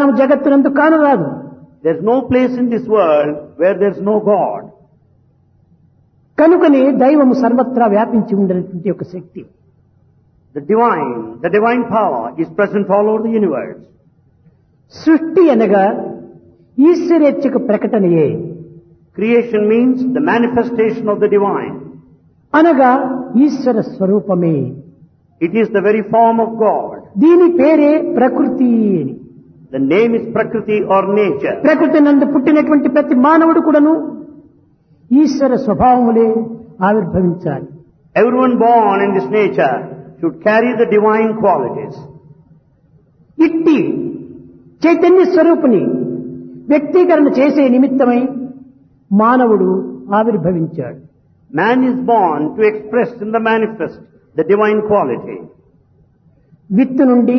స్థానం జగత్తునందు కానరాదు. There's no place in this world where there's no God. కనుకనే దైవము సర్వత్రా వ్యాపించి ఉండేటువంటి ఒక శక్తి. The divine power is present all over the universe. సృష్టి అనగా ఈశ్వరేచ్ఛకు ప్రకటనయే. Creation means the manifestation of the divine. అనగా ఈశ్వర స్వరూపమే. It is the very form of God. దీని పేరే ప్రకృతి అని. The name is Prakriti or nature. ప్రకృతి నందు పుట్టినటువంటి ప్రతి మానవుడు కూడాను ఈశ్వర స్వభావములే ఆవిర్భవించాలి. Everyone born in this nature should carry the divine qualities. ఇట్టి చైతన్య స్వరూపుని వ్యక్తీకరణ చేసే నిమిత్తమై మానవుడు ఆవిర్భవించాడు. Man is born to express in the manifest the divine quality. విత్తు నుండి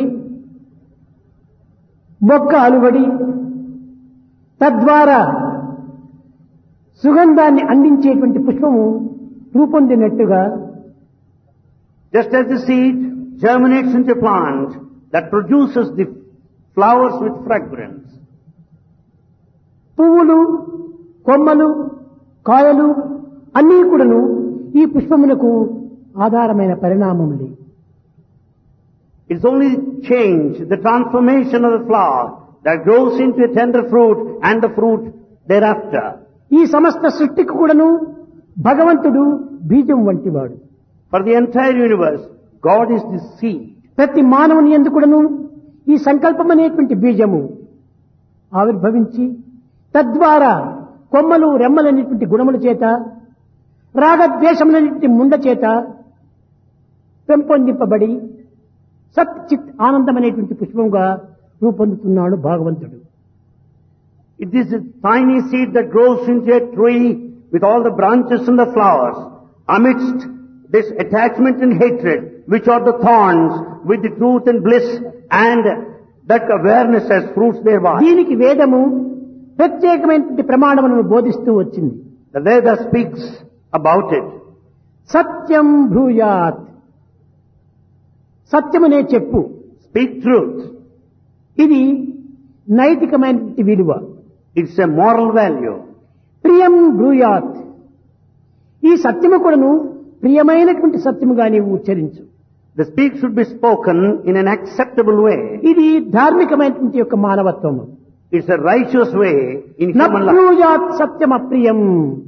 మొక్క అలువడి తద్వారా సుగంధాన్ని అందించేటువంటి పుష్పము రూపొందినట్టుగా Just as the seed germinates into a plant that produces the flowers with fragrance. పువ్వులు, కొమ్మలు, కాయలు అన్నీ కూడాను ఈ పుష్పమునకు ఆధారమైన పరిణామములే. It's only change, the transformation of the flower that grows into a tender fruit and the fruit thereafter. ఈ సమస్త సృష్టికి కూడాను భగవంతుడు బీజం వంటివాడు. For the entire universe, God is the seed. ప్రతి మానవుని యందు కూడాను ఈ సంకల్పం అనేటువంటి బీజము ఆవిర్భవించి తద్వారా కొమ్మలు రెమ్మలనేటువంటి గుణముల చేత రాగద్వేషములనేటువంటి ముండ చేత పెంపొందింపబడి సత్ చిత్ ఆనందం అనేటువంటి పుష్పంగా రూపొందుతున్నాడు భగవంతుడు. It is a tiny seed that grows into a tree with all the branches and the flowers. Amidst this attachment and hatred, which are the thorns, with the truth and bliss and that awareness as fruits thereby. దీనికి వేదము ప్రత్యేకమైనటువంటి ప్రమాణములను బోధిస్తూ వచ్చింది. The Veda speaks about it. సత్యం బ్రూయాత్, సత్యమునే చెప్పు. Speak truth. ఇది నైతికమైనటువంటి విలువ. It's a moral value. ప్రియం బ్రూయాత్, ఈ సత్యము కూడాను ప్రియమైనటువంటి సత్యముగా నీవు ఉచ్చరించు. The speech should be spoken in an acceptable way. ఇది ధార్మికమైనటువంటి యొక్క మానవత్వము. It's a righteous way in human life. నబ్రూయాత్ సత్యం అప్రియం,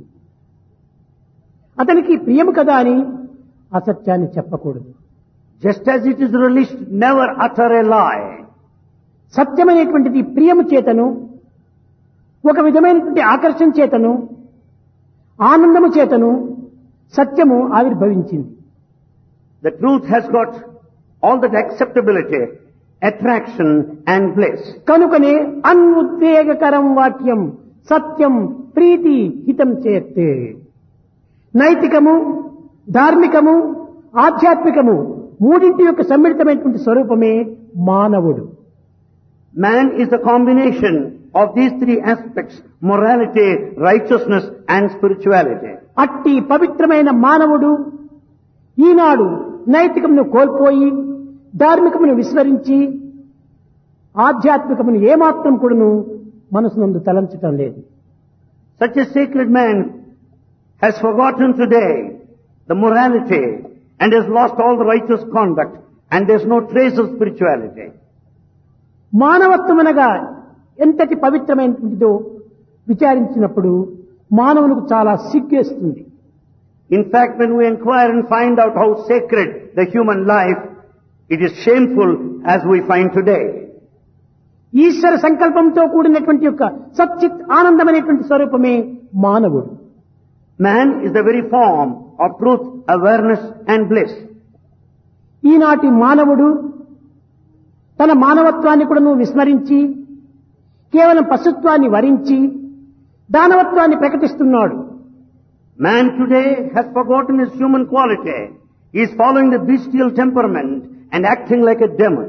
అతనికి ప్రియము కదా అని అసత్యాన్ని చెప్పకూడదు. Just as it is released, never utter a lie. సత్యమైనటువంటిది ప్రియము చేతను, ఒక విధమైనటువంటి ఆకర్షణ చేతను, ఆనందము చేతను సత్యము ఆవిర్భవించింది. The truth has got all that acceptability, attraction and bliss. కనుకనే అన్ఉద్వేగకరం వాక్యం సత్యం ప్రీతి హితం చేస్తే. నైతికము, ధార్మికము, ఆధ్యాత్మికము మూడింటి యొక్క సమ్మిళితమైనటువంటి స్వరూపమే మానవుడు. Man is the combination of these three aspects: morality, righteousness and spirituality. అట్టి పవిత్రమైన మానవుడు ఈనాడు నైతికమును కోల్పోయి ధార్మికమును విస్మరించి ఆధ్యాత్మికమును ఏమాత్రం కూడాను మనసునందు తలంచటం లేదు. Such a sacred man has forgotten today the morality and has lost all the righteous conduct, and there's no trace of spirituality. మానవత్వమనగా ఎంతటి పవిత్రమైనటువంటిదో విచారించినప్పుడు మానవులకు చాలా సిగ్గేస్తుంది. In fact, when we inquire and find out how sacred the human life, it is shameful as we find today. ఈశ్వర సంకల్పంతో కూడినటువంటి యొక్క సచ్చిత్ ఆనందమైనటువంటి స్వరూపమే మానవుడు. Man is the very form of truth, awareness and bliss. ఈనాటి మానవుడు తన మానవత్వాన్ని కూడా విస్మరించి కేవలం పశుత్వాన్ని వరించి దానవత్వాన్ని ప్రకటిస్తున్నాడు. Man today has forgotten his human quality. He is following the bestial temperament and acting like a demon.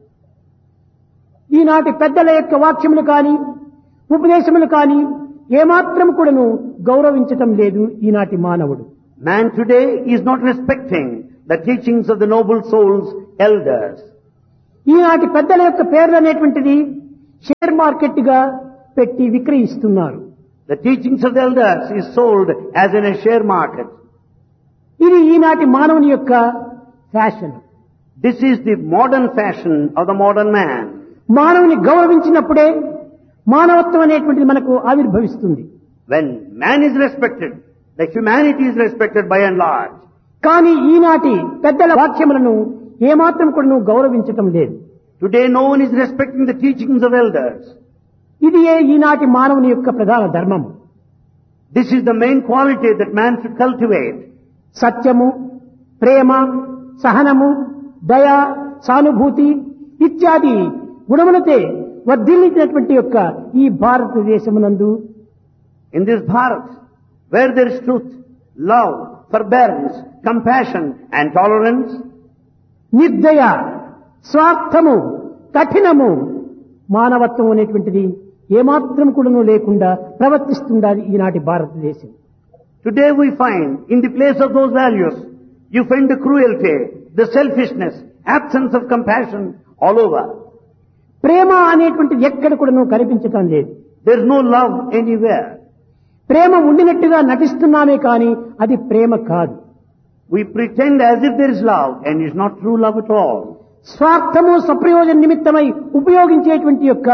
ఈనాటి పెద్దల యొక్క వాక్యములు కాని ఉపదేశములు కాని ఏమాత్రం కూడాను గౌరవించటం లేదు ఈనాటి మానవుడు. Man today is not respecting the teachings of the noble souls, elders. ఈనాటి పెద్దల యొక్క పేర్లు అనేటువంటిది షేర్ మార్కెట్ గా పెట్టి విక్రయిస్తున్నారు. The teachings of the elders is sold as in a share market. ఇది ఈనాటి మానవుని యొక్క fashion. This is the modern fashion of the modern man. మానవుని గౌరవించినప్పుడే మానవత్వం అనేటువంటిది మనకు ఆవిర్భవిస్తుంది. When man is respected, the humanity is respected by and large. కానీ ఈనాటి పెద్దల వాక్యములను ఏమాత్రం కూడా గౌరవించటం లేదు. Today no one is respecting the teachings of elders. ఇది ఈనాటి మానవుని యొక్క ప్రధాన ధర్మం. This is the main quality that man should cultivate. సత్యము, ప్రేమ, సహనము, దయ, సానుభూతి ఇత్యాది గుణములతో వర్ధిల్లినటువంటి యొక్క ఈ భారతదేశమునందు In this Bharat, where there is truth, love, forbearance, compassion and tolerance, నిర్దయ, స్వార్థము, కఠినము, మానవత్వం అనేటువంటిది ఏమాత్రం కూడా లేకుండా ప్రవర్తిస్తుండాలి ఈనాటి భారతదేశం. today we find in the place of those values, you find the cruelty, the selfishness, absence of compassion all over. ప్రేమ అనేటువంటిది ఎక్కడ కూడా కనిపించటం లేదు. There is no love anywhere. ప్రేమ ఉండినట్టుగా నటిస్తున్నామే కానీ అది ప్రేమ కాదు. We pretend as if there is love and it's not true love at all. స్వార్థము, స్వప్రయోజన నిమిత్తమై ఉపయోగించేటువంటి యొక్క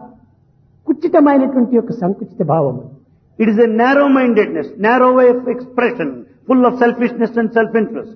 కుచితమైనటువంటి యొక్క సంకుచిత భావము. It is a narrow-mindedness, narrow way of expression, full of selfishness and self-interest.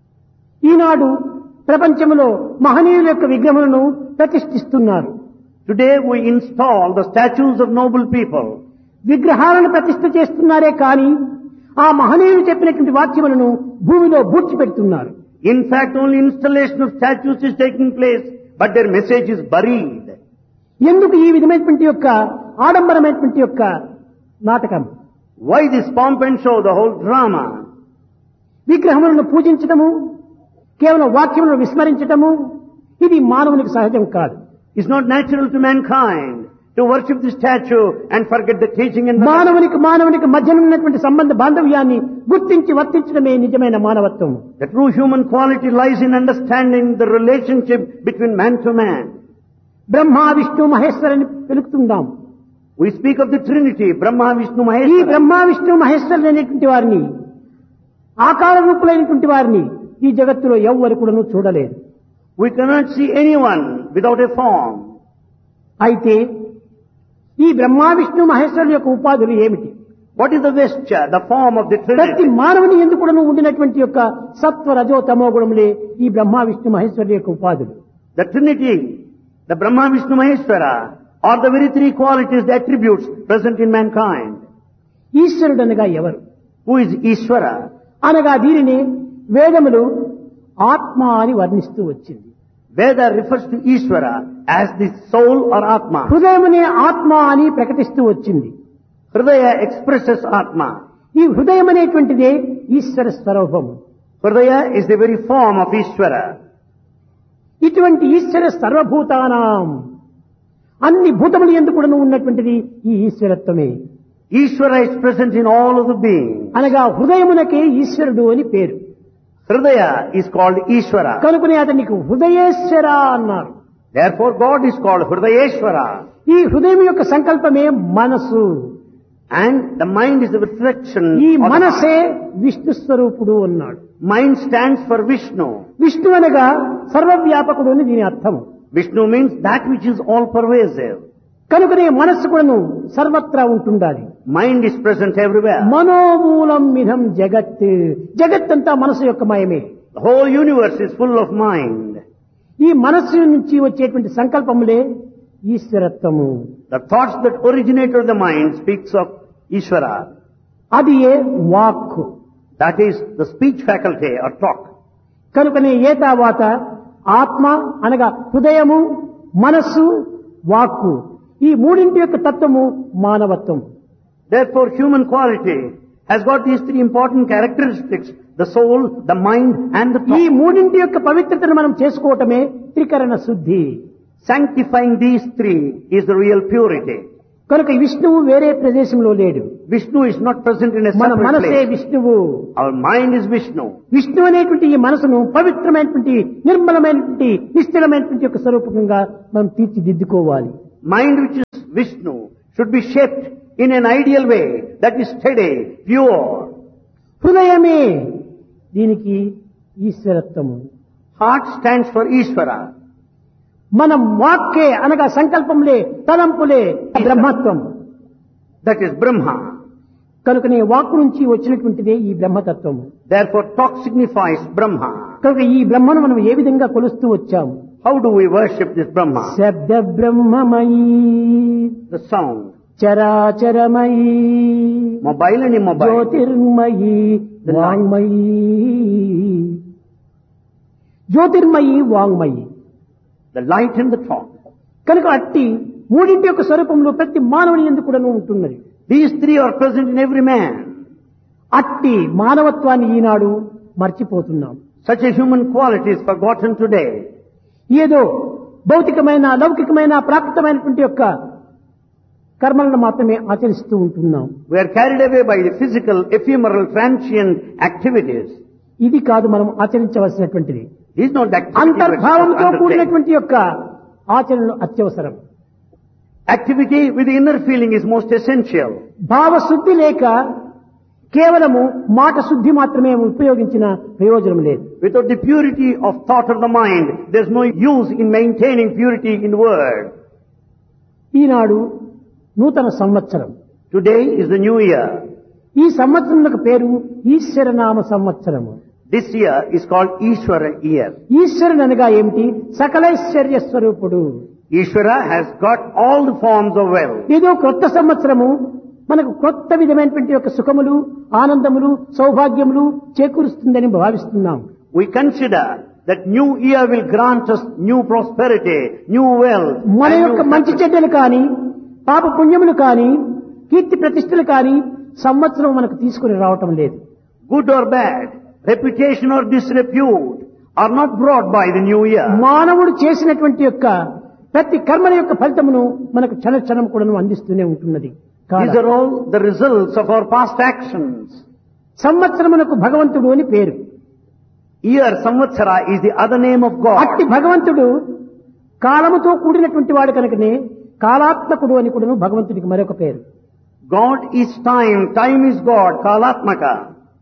ఈనాడు ప్రపంచంలో మహనీయుల యొక్క విగ్రహములను ప్రతిష్ఠిస్తున్నారు. Today we install the statues of noble people. విగ్రహాలను ప్రతిష్ఠ చేస్తున్నారే కానీ ఆ మహనీయులు చెప్పినటువంటి వాక్యములను భూమిలో పూడ్చిపెడుతున్నారు. In fact, only installation of statues is taking place, but their message is buried. ఎందుకు ఈ విధమైనటువంటి యొక్క ఆడంబరమైనటువంటి యొక్క నాటకం? Why this pomp and show, the whole drama? విగ్రహములను పూజించటము, కేవలం వాక్యములను విస్మరించటము ఇది మానవునికి సహజం కాదు. It's not natural to mankind to worship the statue and forget the teaching and మానవునికి మధ్య ఉన్నటువంటి సంబంధ బాంధవ్యాన్ని గుర్తించి వర్తించడమే నిజమైన మానవత్వం. The true human quality lies in understanding the relationship between man to man. Brahma, Vishnu, మహేశ్వరుని పిలుపుతుందాం. We speak of the Trinity, Brahma, Vishnu, ఈ Maheshwara. బ్రహ్మ, విష్ణు, మహేశ్వరులు అనేటువంటి వారిని, ఆకార రూపులైనటువంటి వారిని ఈ జగత్తులో ఎవ్వరు కూడా చూడలేదు. We cannot see anyone without a form. అయితే ఈ బ్రహ్మ, విష్ణు, మహేశ్వరుల యొక్క ఉపాధులు ఏమిటి? What is the vesture, the form of the ప్రతి Trinity? మానవుని ఎందుకు కూడా ఉండినటువంటి యొక్క సత్వ, రజో, తమో గుణములే ఈ బ్రహ్మ, విష్ణు, మహేశ్వరుల యొక్క ఉపాధులు. The Trinity, the Brahma, Vishnu, Maheshwara are the very three qualities, the attributes present in mankind. ఈశ్వరుడు అనగా ఎవరు? Who is Ishvara? అనగా దీనిని వేదములు ఆత్మ అని వర్ణిస్తూ వచ్చింది. Veda refers to Ishvara as the soul or Atma. హృదయమునే ఆత్మ అని ప్రకటిస్తూ వచ్చింది. Hridaya expresses Atma. ఈ హృదయం అనేటువంటిదే ఈశ్వర స్వరూపము. Hridaya is the very form of Ishvara. ఇటువంటి ఈశ్వర సర్వభూతానాం, అన్ని భూతములు ఎందుకు కూడా ఉన్నటువంటిది ఈ ఈశ్వరత్వమే. Ishvara is present in all of the beings. అనగా హృదయమునకే ఈశ్వరుడు అని పేరు. Hridaya is called Ishvara. కనుకనే అతనికి హృదయేశ్వర అన్నారు. Therefore God is called Hridayeshvara. ఈ హృదయం యొక్క సంకల్పమే మనసు. And the mind is the reflection ఈ of the మనసే విష్ణు స్వరూపుడు అన్నాడు. mind stands for Vishnu. Vishnu అనగా సర్వవ్యాపకుడు అని దీని అర్థం. Vishnu means that which is all pervasive. కనుకనే మనస్సు కూడాను సర్వత్రా ఉంటుండాలి. Mind is present everywhere. మనోమూలం మిథం జగత్, జగత్తంతా మనసు యొక్క మయమే. The whole universe is full of mind. ఈ మనస్సు నుంచి వచ్చేటువంటి సంకల్పములే ఈశ్వరత్వము. The thoughts that originate of the mind speaks of Ishvara. అది ఏ వాక్కు. That is the speech faculty or talk. కనుకనే ఏతావాత ఆత్మ అనగా హృదయము, మనస్సు, వాక్కు ఈ మూడింటి యొక్క తత్వము మానవత్వం. Therefore human quality has got these three important characteristics, the soul, the mind and the ఈ thought. మూడింటి యొక్క పవిత్రతను మనం చేసుకోవటమే త్రికరణ శుద్ధి. Sanctifying these three is the real purity. కనుక విష్ణువు వేరే ప్రదేశంలో లేడు. Vishnu is not present in a మన separate మనసే place. విష్ణువు. Our mind is Vishnu. Vishnu అనేటువంటి ఈ మనసును పవిత్రమైనటువంటి, నిర్మలమైనటువంటి, నిశ్చలమైనటువంటి యొక్క స్వరూపంగా మనం తీర్చిదిద్దుకోవాలి. Mind which is Vishnu, should be shaped in an ideal way that is steady, pure. హృదయమే దీనికి ఈశ్వరత్వము. Heart stands for Ishvara. మనం వాక్కే అనగా సంకల్పంలే తలంపులే బ్రహ్మత్వం. That is Brahma. కనుకనే వాక్కు నుంచి వచ్చినటువంటిదే ఈ బ్రహ్మతత్వము. Therefore talk signifies Brahma. కనుక ఈ బ్రహ్మను మనం ఏ విధంగా కొలుస్తూ వచ్చాము? How do we worship this Brahma? శబ్ద బ్రహ్మమయీ, The sound. చరాచరమయీ, Mobile and immobile. Jyothirmayi, వాంగ్మయీ. Jyothirmayi, వాంగ్మయీ. The light and the thought. కనుక అట్టి మూడింటి యొక్క స్వరూపంలో ప్రతి మానవుని యందు కూడా ఉంటున్నది. These three are present in every man. అట్టి మానవత్వాన్ని ఈనాడు మర్చిపోతున్నాం. Such a human quality is forgotten today. ఏదో భౌతికమైన లౌకికమైన ప్రాప్తమైనటువంటి యొక్క కర్మలను మాత్రమే ఆచరిస్తూ ఉంటున్నాం. We are carried away by the physical, ephemeral, transient activities. ఇది కాదు మనం ఆచరించవలసినటువంటిది. This is not the activity we అంతర్భావంతో undertake. కూడినటువంటి యొక్క ఆచరణలు అత్యవసరం. Activity with the inner feeling is most essential. భావశుద్ధి లేక కేవలము మాట శుద్ధి మాత్రమే ఉపయోగించిన ప్రయోజనం లేదు. Without the purity of thought of the mind, there is no use in maintaining purity in word. ఈనాడు నూతన సంవత్సరం. Today is the new year. ఈ సంవత్సరం పేరు ఈశ్వరనామ సంవత్సరము. This year is called Ishvara year. ఈశ్వరుడు అనగా ఏమిటి? సకలైశ్వర్య స్వరూపుడు. Ishvara has got all the forms of wealth. ఏదో కొత్త సంవత్సరము మనకు కొత్త విధమైనటువంటి యొక్క సుఖములు, ఆనందములు, సౌభాగ్యములు చేకూరుస్తుందని భావిస్తున్నాం. We consider that new year will grant us new prosperity, new wealth. మన and యొక్క new మంచి success. చెడ్డలు కానీ, పాప పుణ్యములు కానీ, కీర్తి ప్రతిష్టలు కానీ సంవత్సరం మనకు తీసుకుని రావటం లేదు. Good or bad, reputation or disrepute are not brought by the new year. మానవుడు చేసినటువంటి యొక్క ప్రతి కర్మల యొక్క ఫలితమును మనకు క్షణ క్షణం కూడా అందిస్తూనే ఉంటున్నది. These are all the results of our past actions. సంవత్సరమునకు భగవంతుడు అని పేరు. Year, Samvatsara, is the other name of అట్టి God. భగవంతుడు కాలముతో కూడినటువంటి వాడు కనుకనే కాలాత్మకుడు అని కూడా భగవంతుడికి మరొక పేరు. God is time, time is God, Kalatmaka.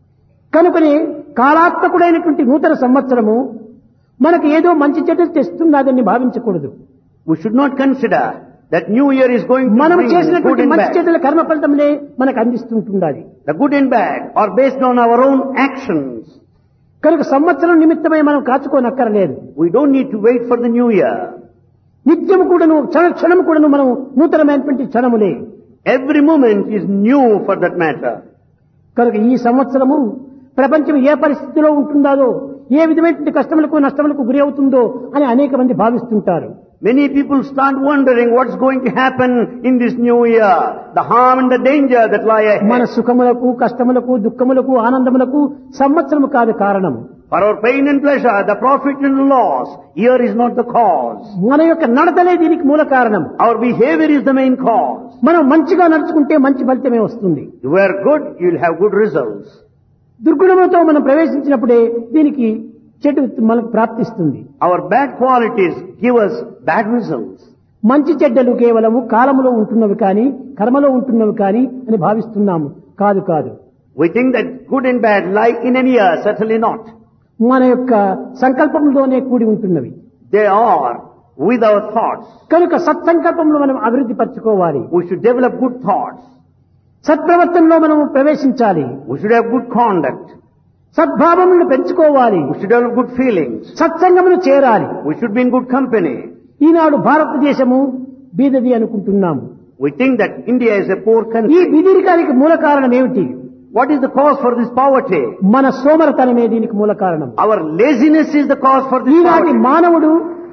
కనుకనే కాలాత్మకుడైనటువంటి నూతన సంవత్సరము మనకు ఏదో మంచి చెడ్డలు తెస్తున్నదని భావించకూడదు. We should not consider that new year is going to మనం bring good చేసినటువంటి and మంచి bad. చెడ్డల కర్మ ఫలితములే మనకు అందిస్తుంటుండాలి. The good and bad are based on our own actions. కనుక సంవత్సరం నిమిత్తమై మనం కాచుకోనక్కరలేదు. We don't need to wait for the new year. నిత్యము కూడాను క్షణ క్షణం కూడాను మనం నూతనమైనటువంటి క్షణములే. Every moment is new for that matter. కనుక ఈ సంవత్సరము ప్రపంచం ఏ పరిస్థితిలో ఉంటుందో, ఏ విధమైనటువంటి కష్టములకు నష్టములకు గురి అవుతుందో అని అనేక మంది భావిస్తుంటారు. Many people start wondering what's going to happen in this new year, the harm and the danger that lie మన ahead. సుఖములకు, కష్టములకు, దుఃఖములకు, ఆనందములకు సంవత్సరము కాదు కారణం. For our pain and pleasure, the profit and loss, year is not the cause. మన యొక్క నడతలే దీనికి మూల కారణం. Our behavior is the main cause. మనం మంచిగా నడుచుకుంటే మంచి ఫలితమే వస్తుంది. If you are good, you'll have good results. దుర్గుణములతో మనం ప్రవేశించినప్పుడే దీనికి చెడు మనకు ప్రాప్తిస్తుంది. Our bad qualities give us bad results. మంచి చెడ్డలు కేవలము కాలములో ఉంటున్నవి కానీ, కర్మలో ఉంటున్నవి కానీ అని భావిస్తున్నాము. కాదు కాదు. We think that good and bad lie in an year, certainly not. మన యొక్క సంకల్పంలోనే కూడి ఉంటున్నవి. They are with our thoughts. కనుక సత్సంకల్పంలో మనం అభివృద్ధి పరచుకోవాలి. We should develop good thoughts. సత్ప్రవర్తనలో మనం ప్రవేశించాలి. We should have good conduct. సద్భావములను పెంచుకోవాలి. We should develop good feelings. సత్సంగమును చేరాలి. We should be in good company. ఈనాడు భారతదేశము బీదది అనుకుంటున్నాము. We think that India is a poor ఈ country. బీదరికానికి మూల కారణం ఏమిటి? What is the cause for this poverty? మన సోమరతనమే దీనికి మూల కారణం. Our laziness is the cause for this ఈనాటి poverty. మానవుడు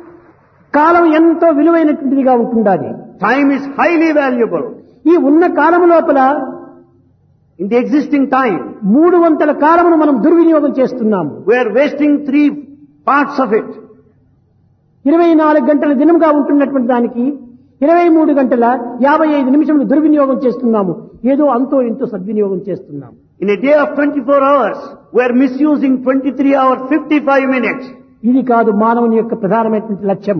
కాలం ఎంతో విలువైనటువంటిదిగా ఉంటుండాలి. Time is highly valuable. ఈ ఉన్న కాలము లోపల In the existing time, 300 కాలమును మనం దుర్వినియోగం చేస్తున్నాము. we are wasting 3 parts of it. 24 గంటల దినంగా ఉంటున్నటువంటి దానికి 23 గంటల 55 నిమిషములు దుర్వినియోగం చేస్తున్నాము. ఏదో అంతో ఇంతో సద్వినియోగం చేస్తున్నాము. In a day of 24 hours, we are misusing 23 hours, 55 minutes. ఇది కాదు మానవుని యొక్క ప్రధానమైనటువంటి లక్ష్యము.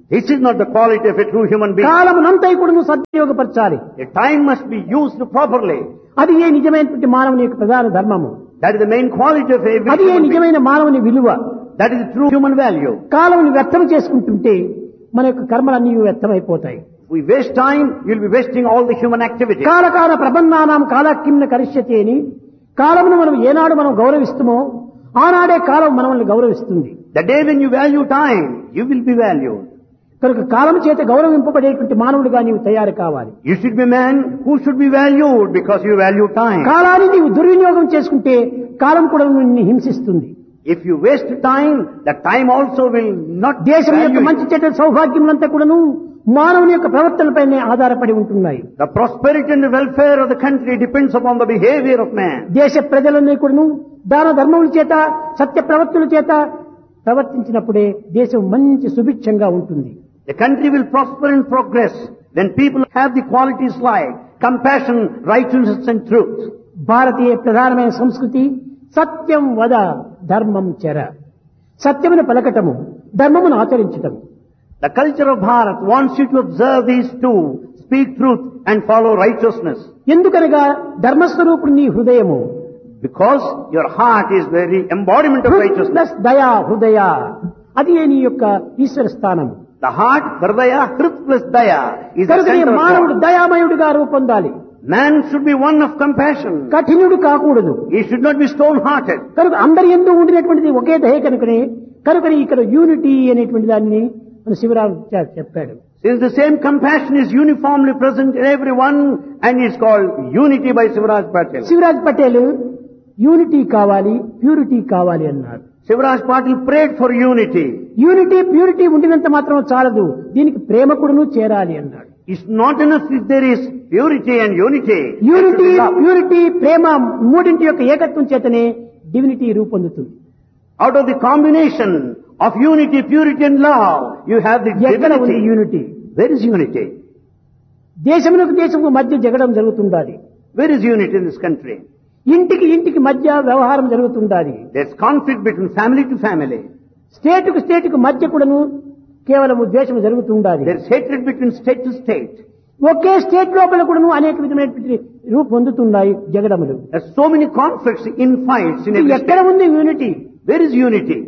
This is not the quality of a true human being. కాలమునంతా కూడా సద్వినియోగపరచాలి. The time must be used properly. అది ఏ నిజమైనటువంటి మానవుని యొక్క ప్రధాన ధర్మము. That is the main quality of every అది ఏ human being. నిజమైన మానవుని విలువ. That is the true human value. కాలముని వ్యర్థం చేసుకుంటుంటే మన యొక్క కర్మలన్నీ వ్యర్థమైపోతాయి. We waste time, you'll be wasting all the human activity. కాలకాల ప్రబంధానాం కాలకిమ్న కరిష్యతే అని కాలమును మనం ఏనాడు మనం గౌరవిస్తామో ఆనాడే కాలం మనల్ని గౌరవిస్తుంది. The day when you value time, you will be valued. కనుక కాలం చేత గౌరవింపబడేటువంటి మానవుడిగా నీవు తయారు కావాలి. You should be a man who should be valued because you value time. కాలాన్ని నీవు దుర్వినియోగం చేసుకుంటే కాలం కూడా నిన్ను హింసిస్తుంది. If you waste time, the time also will not దేశం value యొక్క you. మంచి చెడ్డ సౌభాగ్యములంతా కూడాను మానవుని యొక్క ప్రవర్తనపైనే ఆధారపడి ఉంటున్నాయి. The prosperity and the welfare of the country depends upon the behavior of man. దేశ ప్రజలన్నీ కూడాను దాన ధర్మముల చేత సత్య ప్రవర్తనల చేత ప్రవర్తించినప్పుడే దేశం మంచి సుభిక్షంగా ఉంటుంది. The country will prosper and progress when people have the qualities like compassion, righteousness and truth. భారతీయ ప్రధానమైన సంస్కృతి సత్యం వద ధర్మం చర. సత్యమును పలకటము, ధర్మమును ఆచరించటము. The culture of Bharat wants you to observe these two, speak truth and follow righteousness. ఎందుకనగా ధర్మస్వరూపుడు నీ హృదయము. Because your heart is very embodiment of righteousness. Plus దయా హృదయ, అది నీ యొక్క ఈశ్వర స్థానం. The heart, Hridaya, Hrit plus Daya is the కనుకనే center of మానవుడు God. దయామయుడిగా రూపొందాలి. Man should be one of compassion. కఠినుడు కాకూడదు. He should not be stone-hearted. కనుక అందరి యందు ఉండినటువంటిది ఒకే దయ కనుకనే ఇక్కడ యూనిటీ అనేటువంటి దాన్ని మన శివరామ్ చెప్పాడు. Since the same compassion is uniformly present in everyone and is called unity by Shivraj Patel. Shivraj Patel unity కావాలి, ప్యూరిటీ కావాలి అన్నారు. Shivraj Patel prayed for unity. Unity purity ఉండినంత మాత్రం చాలదు, దీనికి ప్రేమ కూడాను చేరాలి అన్నాడు. It's not enough if there is purity and unity. Unity purity ప్రేమ మూడింటి యొక్క ఏకత్వం చేతనే divinity రూపొందుతుంది. Out of the combination of unity, purity and love, you have the ఎక్కడ ఉంది divinity. Unity? Where is unity? దేశమునకు దేశము మధ్య జగడం జరుగుతుండాలి. Where is unity in this country? ఇంటికి ఇంటికి మధ్య వ్యవహారం జరుగుతుండాలి. There's conflict between family to family. స్టేటుకు స్టేటుకు మధ్య కూడాను కేవలం ద్వేషం జరుగుతుండాలి. There's hatred between state to state. Okay state లోపల కూడాను అనేక విధమైనటువంటి రూపొందుతున్నాయి జగడములు. There's so many conflicts, infights in every ఎక్కడ state. ఉంది unity? Where is unity?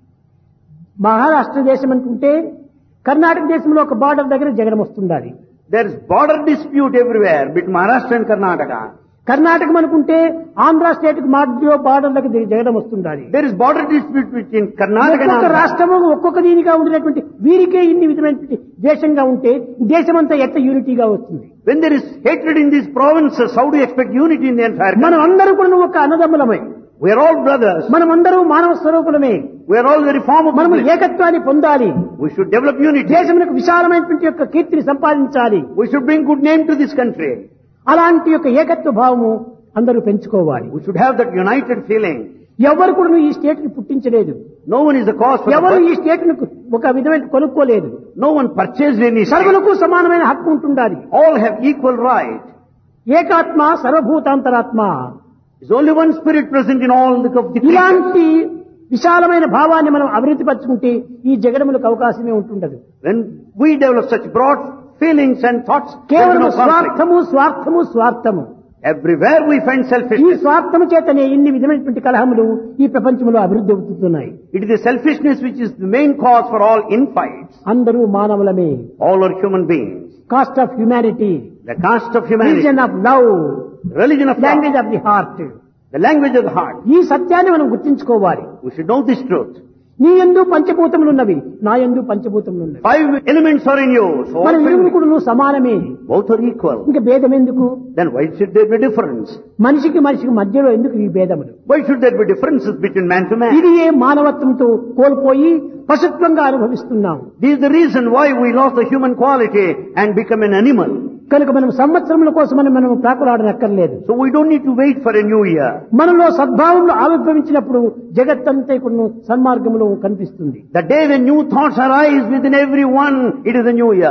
Maharashtra దేశం అనుకుంటే కర్ణాటక దేశంలో ఒక బార్డర్ దగ్గర జగడం వస్తుండాలి. There's border dispute everywhere between Maharashtra and Karnataka. కర్ణాటకం అనుకుంటే ఆంధ్ర స్టేట్ కు మధ్య బార్డర్ దగ్గర జగడం వస్తుండాలి. There is border dispute between Karnataka and ఒక్కొక్క Andhra. రాష్ట్రము ఒక్కొక్క దీనిగా ఉండినటువంటి వీరికే ఇన్ని విధమైనటువంటి ద్వేషంగా ఉంటే దేశమంతా ఎట్ట యూనిటీగా వస్తుంది? When there is hatred in these provinces, how do you expect unity in the entire మనం country? అందరూ కూడా ఒక అన్నదమ్ములమే. We are all brothers. మనమందరూ మానవ స్వరూపులమే. We are all very form of మనము people. ఏకత్వాన్ని పొందాలి. We should develop unity. దేశమునకు విశాలమైనటువంటి యొక్క కీర్తిని సంపాదించాలి. We should bring good name to this country. అలాంటి యొక్క ఏకత్వ భావము అందరూ పెంచుకోవాలి. We should have that united feeling. ఎవరు కూడా ఈ స్టేట్ ని పుట్టించలేదు. No one is the cause for ఎవరు the ఈ స్టేట్ ను ఒక విధమైన కొనుక్కోలేదు. No one purchased any state. సర్వులకు సమానమైన హక్కు ఉంటుండాలి. All have equal right. ఏకాత్మ సర్వభూతాంతరాత్మ. There's only one spirit present in all the creatures. ఇలాంటి విశాలమైన భావాన్ని మనం అభివృద్ధి పరచుకుంటే ఈ జగడములకు అవకాశమే ఉంటుండదు. When we develop such broad feelings and thoughts, there is కేవలం no conflict. స్వార్థము స్వార్థము స్వార్థము. Everywhere we find ఈ selfishness. స్వార్థము చేతనే ఇన్ని విధమైనటువంటి కలహములు ఈ ప్రపంచంలో అభివృద్ధి అవుతున్నాయి. It is the selfishness which is the main cause for all infights. అందరూ మానవులమే. All are human beings. Cost of humanity, The caste of humanity, religion of love, religion of love, language of the heart. the language of the heart. ఈ సత్యాన్ని మనం గుర్తించుకోవాలి. We should know this truth. నీ యందు పంచభూతములున్నవి, నా యందు పంచభూతములున్నవి. 5 elements are in you. So all మన five- ఇరువురు కూడా నువ్వు సమానమే. both are equal. ఇంకా భేదం ఎందుకు? Then why should there be difference? మనిషికి మనిషికి మధ్యలో ఎందుకు ఈ భేదములు? Why should there be differences between man to man? ఇది ఏ మానవత్వంతో కోల్పోయి పశుత్వంగా అనుభవిస్తున్నాం. This is the reason why we lost the human quality and become an animal. కనుక మనం సంవత్సరముల కోసమని మనం ప్రాకులాడనక్కర్లేదు. So we don't need to wait for a new year. మనలో సద్భావంలో ఆవిర్భవించినప్పుడు జగత్తంతా ఇప్పుడు సన్మార్గంలో కనిపిస్తుంది. The day when new thoughts arise within everyone, it is a new year.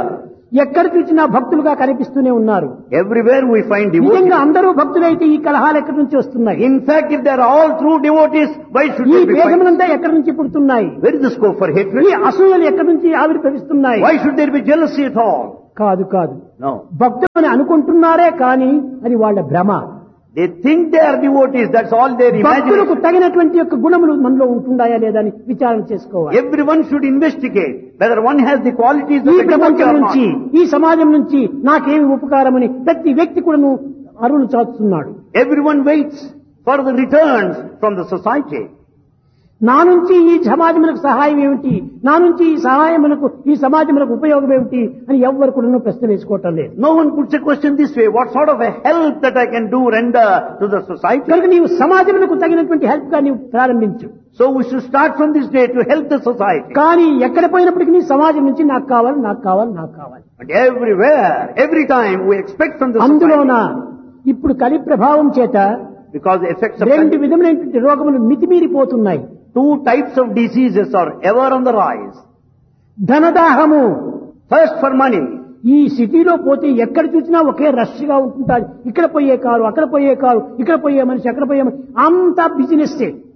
ఎక్కడ చూసినా భక్తులుగా కనిపిస్తూనే ఉన్నారు. Everywhere we find నిజంగా devotees. అందరూ భక్తులైతే ఈ కలహాలు ఎక్కడి నుంచి వస్తున్నాయి? In fact, if they are all true devotees, why should ఈ they be fighting? భేదములంతా ఎక్కడి నుంచి పుడుతున్నాయి? Where is the scope for ఈ hatred? అసూయలు ఎక్కడి నుంచి ఆవిర్భవిస్తున్నాయి? Why should there be jealousy at all? కాదు కాదు, No. భక్తులని అనుకుంటున్నారే కానీ అది వాళ్ళ భ్రమ. They think they are devotees, that's all their భక్తులకు imagination. తగినటువంటి యొక్క గుణములు మనలో ఉంటున్నాయా లేదా అని విచారణ చేసుకోవాలి. Everyone should investigate whether one has the qualities of ఈ the devotee ప్రపంచం or నుంచి, not. ఈ సమాజం నుంచి నాకేమి ఉపకారమని ప్రతి వ్యక్తి కూడాను అరులు చాచుతున్నాడు. Everyone waits for the returns from the society. నా నుంచి ఈ సమాజములకు సహాయం ఏమిటి, నా నుంచి ఈ సహాయములకు ఈ సమాజములకు ఉపయోగం ఏమిటి అని ఎవ్వరు కూడా ప్రశ్న వేసుకోవటం లేదు. No one puts a question this way, what sort of a help that I can do render to the society? కనుక నీవు సమాజములకు తగినటువంటి హెల్ప్ గా నీవు ప్రారంభించు. So we should start from this day to help the society. కానీ ఎక్కడ పోయినప్పటికీ నీ సమాజం నుంచి నాకు కావాలి, నాకు కావాలి, నాకు కావాలి. But everywhere, every time we expect from the అందులోన society, ఇప్పుడు కలి ప్రభావం చేత because the effects of రెండు విధములైనటువంటి రోగములు మితిమీరిపోతున్నాయి. two types of diseases are ever on the rise. ధనదాహము, First for money. ఈ సిటీలో పోతే ఎక్కడ చూసినా ఒకే రష్ గా ఉంటుంటారు. ఇక్కడ పోయే కారు, అక్కడ పోయే కారు, ఇక్కడ పోయే మనిషి, అక్కడ పోయే మనిషి, అంతా business.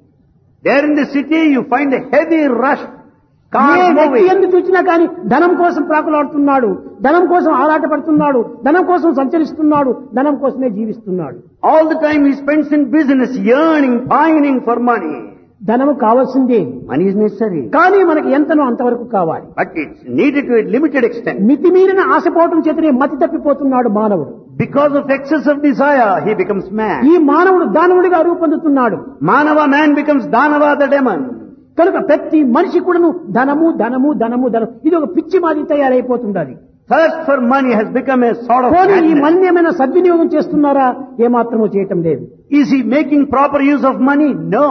There in the city you find a heavy rush. Cars వ్యక్తి moving. ఎందుకు చూసినా కానీ ధనం కోసం ప్రాకులాడుతున్నాడు, ధనం కోసం ఆరాటపడుతున్నాడు, ధనం కోసం సంచరిస్తున్నాడు, ధనం కోసమే జీవిస్తున్నాడు. All the time he spends in business, yearning, pining for money. ధనము కావాల్సిందే, Money is necessary, కానీ మనకి ఎంతనో అంతవరకు కావాలి. but it's needed to a limited extent. మితిమీరిన ఆశపోవటం చేతనే మతి తప్పిపోతున్నాడు మానవుడు. Because of excess of desire, he becomes mad. ఈ మానవుడు దానవుడిగా రూపొందుతున్నాడు. Manava man becomes Danava the demon. కనుక ప్రతి మనిషి కూడాను ధనము ధనము ధనము ధనం, ఇది ఒక పిచ్చి మాది తయారైపోతుండాలి. Thirst for money has become a sort of పోనీ ఈ madness. మన్ని ఏమైనా సద్వినియోగం చేస్తున్నారా? ఏమాత్రమూ చేయటం లేదు. Is he making proper use of money? No.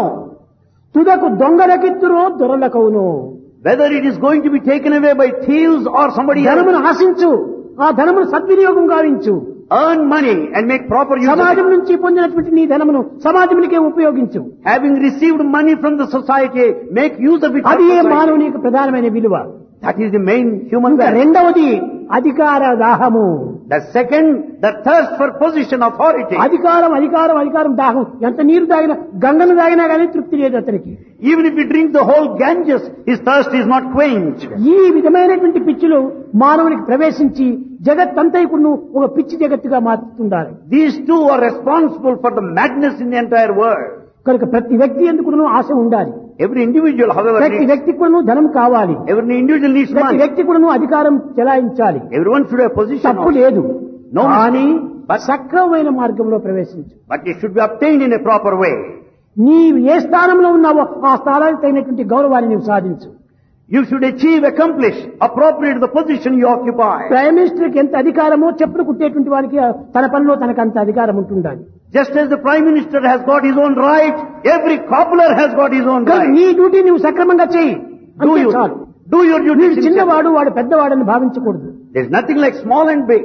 తుదకు దొంగలకెత్తురో దొరలకవును. Whether it is going to be taken away by thieves or somebody else, ధనమును ఆశించు, ఆ ధనమును సద్వినియోగం గావించు. earn money and make proper use of సమాజం it. నుంచి పొందినటువంటి నీ ధనమును సమాజమునికే ఉపయోగించు. Having received money from the society, make use of it. for అది ఏ society. మానవుని యొక్క ప్రధానమైన విలువ. That is the main human ఇంకా value. రెండవది అధికార దాహము. The second, the thirst for position, authority. అధికారం అధికారం అధికారం దాహం. ఎంత నీరు తాగినా, గంగను తాగినా కానీ తృప్తి లేదు అతనికి. Even if he drinks the whole Ganges, his thirst is not quenched. ఈ విధమైనటువంటి పిచ్చిలు మానవునికి ప్రవేశించి జగత్తంతైకును ఒక పిచ్చి జగత్తుగా మార్చుతుండాలి. These two are responsible for the madness in the entire world. కనుక ప్రతి వ్యక్తి ఎందుకును ఆశ ఉండాలి. Every individual, however, ప్రతి needs, వ్యక్తి కూడాను ధనం కావాలి. every individual needs ప్రతి money. వ్యక్తి కూడాను అధికారం చెలాయించాలి. Everyone should have position తప్పు also. లేదు. No కానీ mistake. But, సక్రమమైన మార్గంలో ప్రవేశించు. but it should be obtained in a proper way. నీవు ఏ స్థానంలో ఉన్నావో ఆ స్థానానికి తగినటువంటి గౌరవాన్ని నీవు సాధించు. You should achieve, accomplish, appropriate the position you occupy. Prime మినిస్టర్కి ఎంత అధికారమో చెప్పులు కుట్టేటువంటి వారికి తన పనిలో తనకు అంత అధికారం ఉంటుండాలి. Just as the Prime Minister has got his own right, every cobbler has got his own కనుక right. నీ డ్యూటీ నువ్వు సక్రమంగా చేయి. Do అంతే you, చాలు. do your duty వీడు sincerely. చిన్నవాడు, వాడు పెద్దవాడని భావించకూడదు. There's nothing like small and big.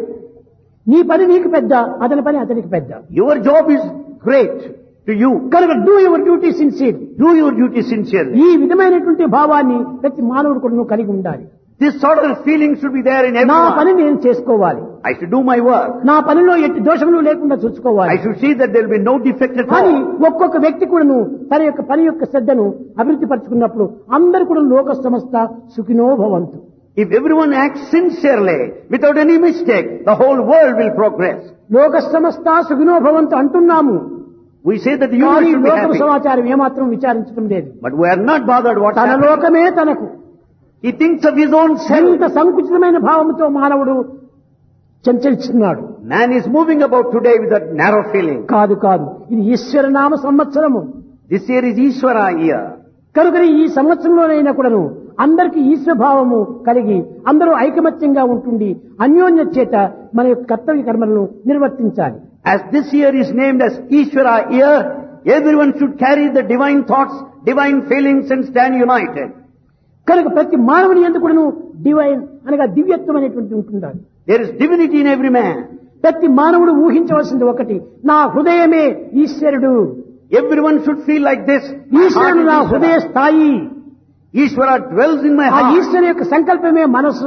నీ పని నీకు పెద్ద, అతని పని అతనికి పెద్ద. Your job is great to you. కనుక do your duty sincere. Do your duty sincerely. ఈ విధమైనటువంటి భావాన్ని ప్రతి మానవుడు కూడా నువ్వు కలిగి ఉండాలి. This sort of feeling should be there in నా పని everyone. నేను చేసుకోవాలి, I should do my work. నా పనిలో ఎట్టి దోషములు లేకుండా చూసుకోవాలి. I should see that there will be no defect at కానీ all. ఒక్కొక్క వ్యక్తి కూడాను తన యొక్క పని యొక్క శ్రద్ధను అభివృద్ధి పరుచుకున్నప్పుడు అందరు కూడా లోక సమస్త సుఖినో భవంతు. If everyone acts sincerely, without any mistake, the whole world will progress. లోక సమస్త సుఖినో భవంతు అంటున్నాము, We say that the కానీ universe should be లోక happy. సమాచారం ఏమాత్రం విచారించడం లేదు. But we are not bothered what's తన happening. లోకమే తనకు. He thinks of his own self. ఎంత సంకుచితమైన భావంతో మానవుడు చంచలిస్తున్నాడు. Man is moving about today with that narrow feeling. కాదు కాదు, ఇది ఈశ్వరనామ సంవత్సరము. This year is Ishvara year. కనుకని ఈ సంవత్సరంలోనైనా కూడాను అందరికీ ఈశ్వరభావము కలిగి అందరూ ఐకమత్యంగా ఉంటుండి అన్యోన్య చేత మన యొక్క కర్తవ్య కర్మలను నిర్వర్తించాలి. As this year is named as Ishvara year, everyone should carry the divine thoughts, divine feelings and stand united. కనుక ప్రతి మానవుని యందు కూడాను డివైన్ అనగా దివ్యత్వం అనేటువంటి ఉంటుండాలి. There is divinity in every man. ప్రతి మానవుడు ఊహించవలసింది ఒకటి, నా హృదయమే ఈశ్వరుడు. Everyone should feel like this. My heart ఈశ్వరుడు is నా హృదయ Ishvara. స్థాయి. Ishvara dwells in my ఆ heart. ఈశ్వరు యొక్క సంకల్పమే మనసు.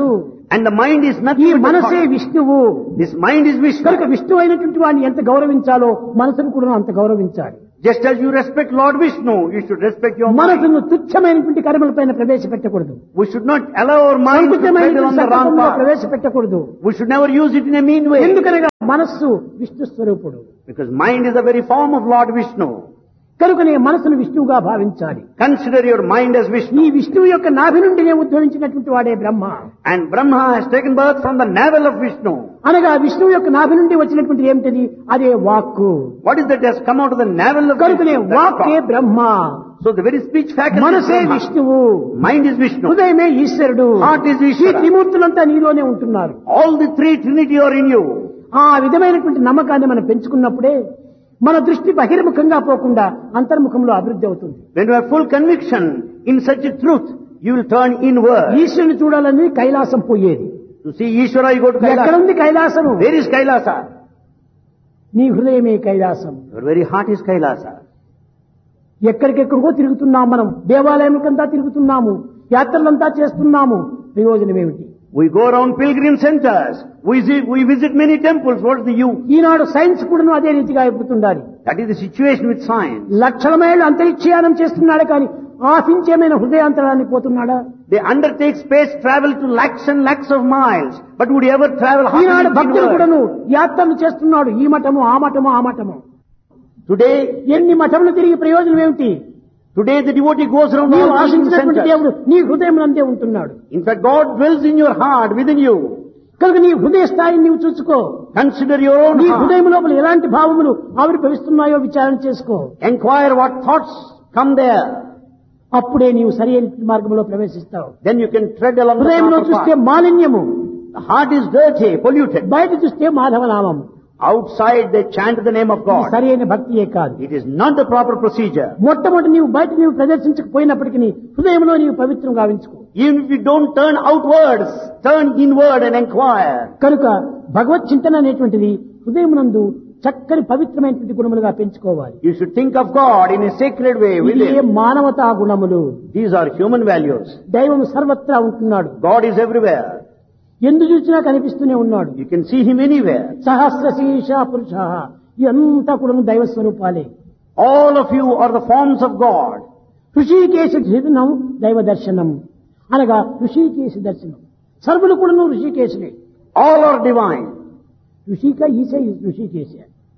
And the mind is ఈ nothing but the మనసే thought. విష్ణువు. This mind is Vishnu. కనుక విష్ణువు అయినటువంటి వాడిని ఎంత గౌరవించాలో మనసును కూడా అంత గౌరవించాలి. Just as you respect Lord Vishnu, you should respect your mind. మనసును తుచ్చమైనటువంటి కర్మలపైన ప్రవేశపెట్టకూడదు. We should not allow our mind to tread on సంకుచితమైనటువంటి the wrong సంకల్పంలో path. ప్రవేశపెట్టకూడదు. We should never use it in a mean way. ఎందుకనగా మనస్సు విష్ణు స్వరూపుడు. Because mind is the very form of Lord Vishnu. కనుకనే మనసును విష్ణువుగా భావించాలి. Consider your mind as ఈ Vishnu. విష్ణువు యొక్క నాభి నుండినే ఉద్భవించినటువంటి వాడే బ్రహ్మ. And Brahma has taken birth from the navel of Vishnu. అనగా విష్ణువు యొక్క నాభి నుండి వచ్చినటువంటి ఏమిటది? అదే వాక్కు. What is that has come out of the navel of కనుకనే Vishnu? That is వాక్కే thought. Brahma. So the very speech faculty is మనసే Brahma. విష్ణువు. Mind is Vishnu. హృదయమే ఈశ్వరుడు. Heart is ఈ Ishvara. త్రిమూర్తులంతా నీలోనే ఉంటున్నారు. All the three Trinity are in you. ఆ విధమైనటువంటి నమ్మకాన్ని మనం పెంచుకున్నప్పుడే మన దృష్టి బహిర్ముఖంగా పోకుండా అంతర్ముఖంలో అభివృద్ధి అవుతుంది. When you have full conviction in such a truth, you will turn inward. ఈశ్వరుని చూడాలని కైలాసం పోయేది. To see Ishvara, you go to Kailasa. ఎక్కడుంది కైలాసము? Where is Kailasa? నీ హృదయమే Kailasam. Your very heart is Kailasa. ఎక్కడికెక్కడికో తిరుగుతున్నాం మనం, దేవాలయంకంతా తిరుగుతున్నాము, యాత్రలంతా చేస్తున్నాము, ప్రయోజనం ఏమిటి? We go around pilgrim centers. We visit many temples. What's the use? Eenadu science కూడా అదే రీతిగా అయిపోతుండాలి. That is the situation with science. లక్షల మైళ్ళు అంతరిక్షయానం చేస్తున్నాడు కానీ ఆశించేమైన హృదయాంతరాన్ని పోతున్నాడా? They undertake space travel to lakhs and lakhs of miles. But would you ever travel Eenadu half భక్తులు inward? కూడాను యాత్రలు చేస్తున్నాడు, ఈ మఠము ఆ మఠము ఆ మఠము. Today ఎన్ని మఠములు తిరిగి ప్రయోజనం ఏమిటి? the devotee goes around నీవు all pilgrim ఆశించినటువంటి centers. దేవుడు నీ హృదయం నందే ఉంటున్నాడు. In fact, God dwells in your heart, within you. కనుక నీ హృదయ స్థాయిని నీవు చూసుకో. Consider your own నీ heart. హృదయం లోపల ఎలాంటి భావములు ఆవిర్భవిస్తున్నాయో విచారణ చేసుకో. Enquire what thoughts come there. అప్పుడే నీవు సరైన మార్గంలో ప్రవేశిస్తావు. Then you can tread along the హృదయంలో proper చూస్తే path. మాలిన్యము, The heart is dirty, polluted. బయట చూస్తే మాధవనామం. Outside they chant the name of ఇది God. సరైన భక్తియే కాదు. It is not the proper procedure. మొట్టమొదటి నీవు బయట నీవు ప్రదర్శించకపోయినప్పటికీ హృదయంలో నీవు పవిత్రం గావించుకో. Even if you don't turn outwards, turn inward and enquire. కనుక భగవత్ చింతన అనేటువంటిది హృదయమునందు చక్కని పవిత్రమైనటువంటి గుణములుగా పెంచుకోవాలి. You should think of God in a sacred way ఇది within. మానవతా గుణములు. These are human values. దైవం సర్వత్రా ఉంటున్నాడు. God is everywhere. ఎందు చూసినా కనిపిస్తూనే ఉన్నాడు. You can see Him anywhere. సహస్ర శీర్ష పురుష, ఇదంతా కూడా దైవ స్వరూపాలే. All of you are the forms of God. Hrishikesha దర్శనం దైవ దర్శనం అనగా ఋషికేశ దర్శనం. సర్వులు కూడా ఋషికేశులే. All are divine. ఋషిక ఈశ ఋషికేశ.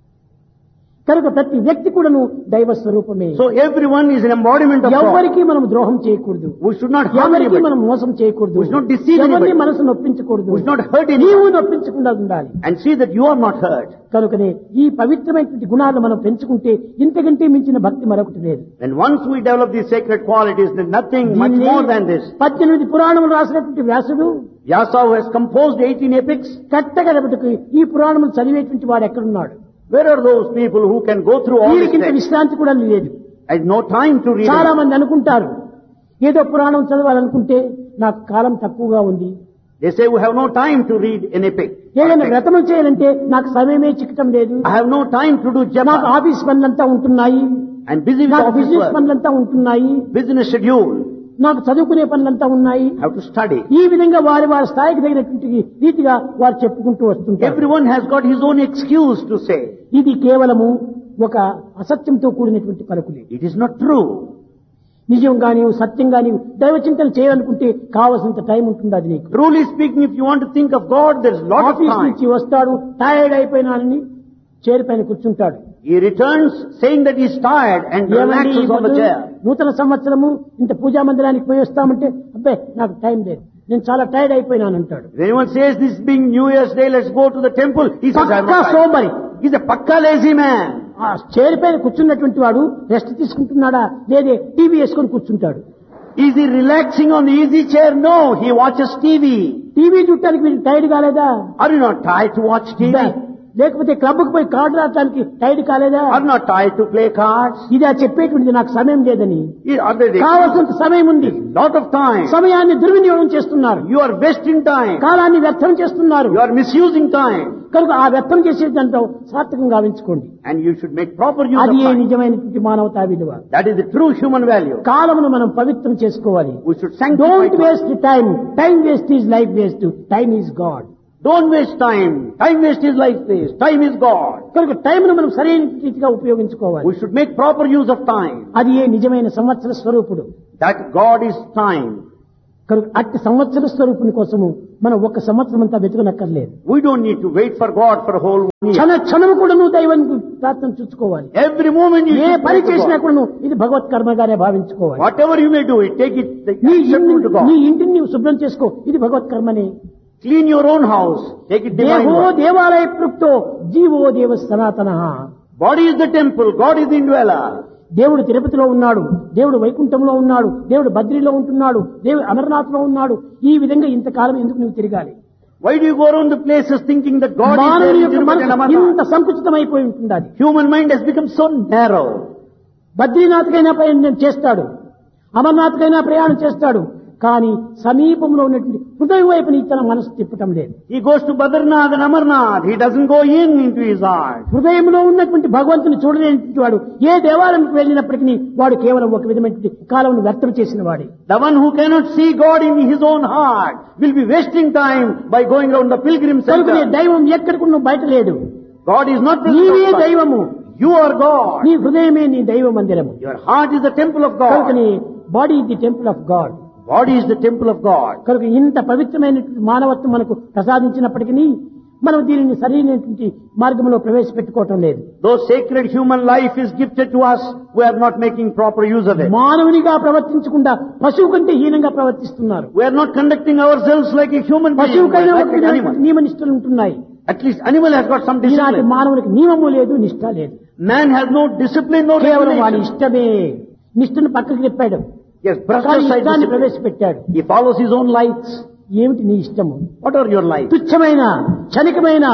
కనుక ప్రతి వ్యక్తి కూడాను దైవ స్వరూపమే. So everyone is an embodiment of God. ఎవరికి మనం ద్రోహం చేయకూడదు. We should not harm ఎవరికి anybody. మనం మోసం చేయకూడదు. We should not deceive ఎవరిని anybody. మనసు నొప్పించకూడదు. We should not hurt నీవు anyone. నొప్పించకుండా ఉండాలి. And see that you are not hurt. కనుకనే ఈ పవిత్రమైనటువంటి గుణాలు మనం పెంచుకుంటే ఇంతకంటే మించిన భక్తి మరొకటి లేదు. And once we develop these sacred qualities, there's nothing much దీన్ని more than this. 18 పురాణములు రాసినటువంటి వ్యాసుడు Vyasa, who has composed 18 epics, కట్టగడబట్టుకు ఈ పురాణములు చదివేటువంటి వాడు ఎక్కడున్నాడు? where are those people who can go through all వీరికి this ఇంత text? విశ్రాంతి కూడా లేదు. I have no time to read చాలా it. మంది అనుకుంటారు ఏదో పురాణం చదవాలనుకుంటే నాకు కాలం తక్కువగా ఉంది, They say we have no time to read an epic. ఏదైనా వ్రతములు చేయాలంటే నాకు సమయమే చిక్కటం లేదు, I have no time to do నాకు japa. ఆఫీస్ పనులంతా ఉంటున్నాయి, I'm busy with నాకు office బిజినెస్ work, పనులంతా ఉంటున్నాయి, business schedule. నాకు చదువుకునే పనులంతా ఉన్నాయి. I have to study. ఈ విధంగా వారి వారి స్థాయికి తగినటువంటి రీతిగా వారు చెప్పుకుంటూ వస్తుంటారు. Everyone has got his own excuse to say. ఇది కేవలము ఒక అసత్యంతో కూడినటువంటి పలుకులే. It is not true. నిజంగా నీవు సత్యంగా నీవు దైవ చింతన చేయాలనుకుంటే కావలసినంత టైం ఉంటుంది. అది నీకు Truly speaking, if you want to think of God, there's a lot of office time. నుంచి వస్తాడు, టైర్డ్ అయిపోయినానని చైర్ పైన కూర్చుంటాడు. He returns saying that he's tired and ఏమండి ఈ relaxes on the పొద్దు chair. నూతన సంవత్సరము ఇంత పూజా మందిరానికి పోయి వస్తామంటే అబ్బే నాకు టైం లేదు, నేను చాలా టైర్డ్ అయిపోయినాను అంటాడు. If anyone says this being New Year's Day, let's go to the temple, he says, I'm Pakka not tired. సోమరి. He's a pakka lazy man. ఆ చైర్ పైన కూర్చున్నటువంటి వాడు రెస్ట్ తీసుకుంటున్నాడా లేదే టీవీ వేసుకొని కూర్చుంటాడు. Is he relaxing on the easy chair? No, he watches TV. TV చూడటానికి వీరికి టైర్డ్ కాలేదా? Are you not tired to watch TV? లేకపోతే క్లబ్కు పోయి కార్డు రావడానికి టైర్డ్ కాలేదా? Are you not tired to play cards? ఇది ఆ చెప్పేటువంటిది నాకు సమయం లేదని. Are they కావాల్సినంత సమయం ఉంది, lot of time? సమయాన్ని దుర్వినియోగం చేస్తున్నారు, You are wasting time. కాలాన్ని వ్యర్థం చేస్తున్నారు. You are misusing time. కనుక ఆ వ్యర్థం చేసే దాంట్లో సార్థకంగా గావించుకోండి. And you should make proper use of అది time. నిజమైనటువంటి మానవతా విలువ. That is the true human value. కాలమును మనం పవిత్రం చేసుకోవాలి. We should sanctify don't time. Waste time. Time waste is life waste. Time is God. Don't waste time. Time waste is life waste. Time is God. కనుక టైంను మనం సరైన రీతిగా ఉపయోగించుకోవాలి. We should make proper use of time. అది నిజమైన సంవత్సర స్వరూపుడు. That God is time. కనుక అట్టి సంవత్సర స్వరూపుని కోసము మనం ఒక సంవత్సరం అంతా వెతకనక్కర్లేదు. We don't need to wait for God for a whole year. క్షణము కూడా నువ్వు దైవానికి ప్రార్థన చూసుకోవాలి. Every moment you A should పని pray to చేసినా God. కూడా నువ్వు ఇది భగవత్ కర్మగానే భావించుకోవాలి. Whatever you may do, take it నీ acceptable to నీ God. ఇంటిని నీవు శుభ్రం చేసుకో, ఇది భగవత్ కర్మనే. Clean your own house. Take it divine. దేహో work. దేవాలయ ప్లుప్తో జీవో దేవ సనాతన. Body is the temple. God is the indweller. దేవుడు తిరుపతిలో ఉన్నాడు, దేవుడు వైకుంఠంలో ఉన్నాడు, దేవుడు బద్రీలో ఉంటున్నాడు, దేవుడు అమర్నాథ్లో ఉన్నాడు. ఈ విధంగా ఇంతకాలం ఎందుకు నువ్వు తిరగాలి? Why do you go around the places thinking that God is there మానవుని in యొక్క Tirupati and మనసు ఇంత Amarnath? సంకుచితమైపోయి ఉంటుంది. అది Human mind has become so narrow. బద్రీనాథ్కైనా ప్రయాణం చేస్తాడు, అమర్నాథ్కైనా ప్రయాణం చేస్తాడు, కానీ సమీపంలో ఉన్నటువంటి హృదయం వైపుని తన మనసు తిప్పటం లేదు. He goes to Badranath and Amarnath. He doesn't go into his heart. హృదయంలో ఉన్నటువంటి భగవంతుని చూడలేనటువంటి వాడు ఏ దేవాలయంకి వెళ్ళినప్పటికీ వాడు కేవలం ఒక విధమైనటువంటి కాలం వ్యర్థం చేసిన వాడే. The one who cannot see God in his own heart will be wasting time by going around the pilgrim కనుకనే center. దైవం ఎక్కడికి బయట లేడు. God is not present నీవే outside. దైవము. You are God. నీ హృదయమే నీ దైవ మందిరము. Your heart is the temple of God. కనుకని body the temple of God. Body is the temple of God. కనుక ఇంత పవిత్రమైనటువంటి మానవత్వం మనకు ప్రసాదించినప్పటికీ మనం దీనిని సరైనటువంటి మార్గంలో ప్రవేశపెట్టుకోవటం లేదు. Though sacred human life is gifted to us, we are not making proper use of it. మానవునిగా ప్రవర్తించకుండా పశువు కంటే హీనంగా ప్రవర్తిస్తున్నారు. We are not conducting ourselves like a human being, we పశువుకైనా are like an animal. నియమ నిష్టలు ఉంటున్నాయి. At least animal has got some ఈనాటి discipline. మానవునికి నియమము లేదు, నిష్ట లేదు. Man has no discipline, no కేవలం వాడి regulation. ఇష్టమే. నిష్టను పక్కకి చెప్పాడు, Yes, brushed కానీ aside ఇష్టాన్ని discipline. ప్రవేశపెట్టాడు. He follows his own lights. ఏమిటి నీ ఇష్టము? What are your lights? తుచ్చమైన క్షణికమైన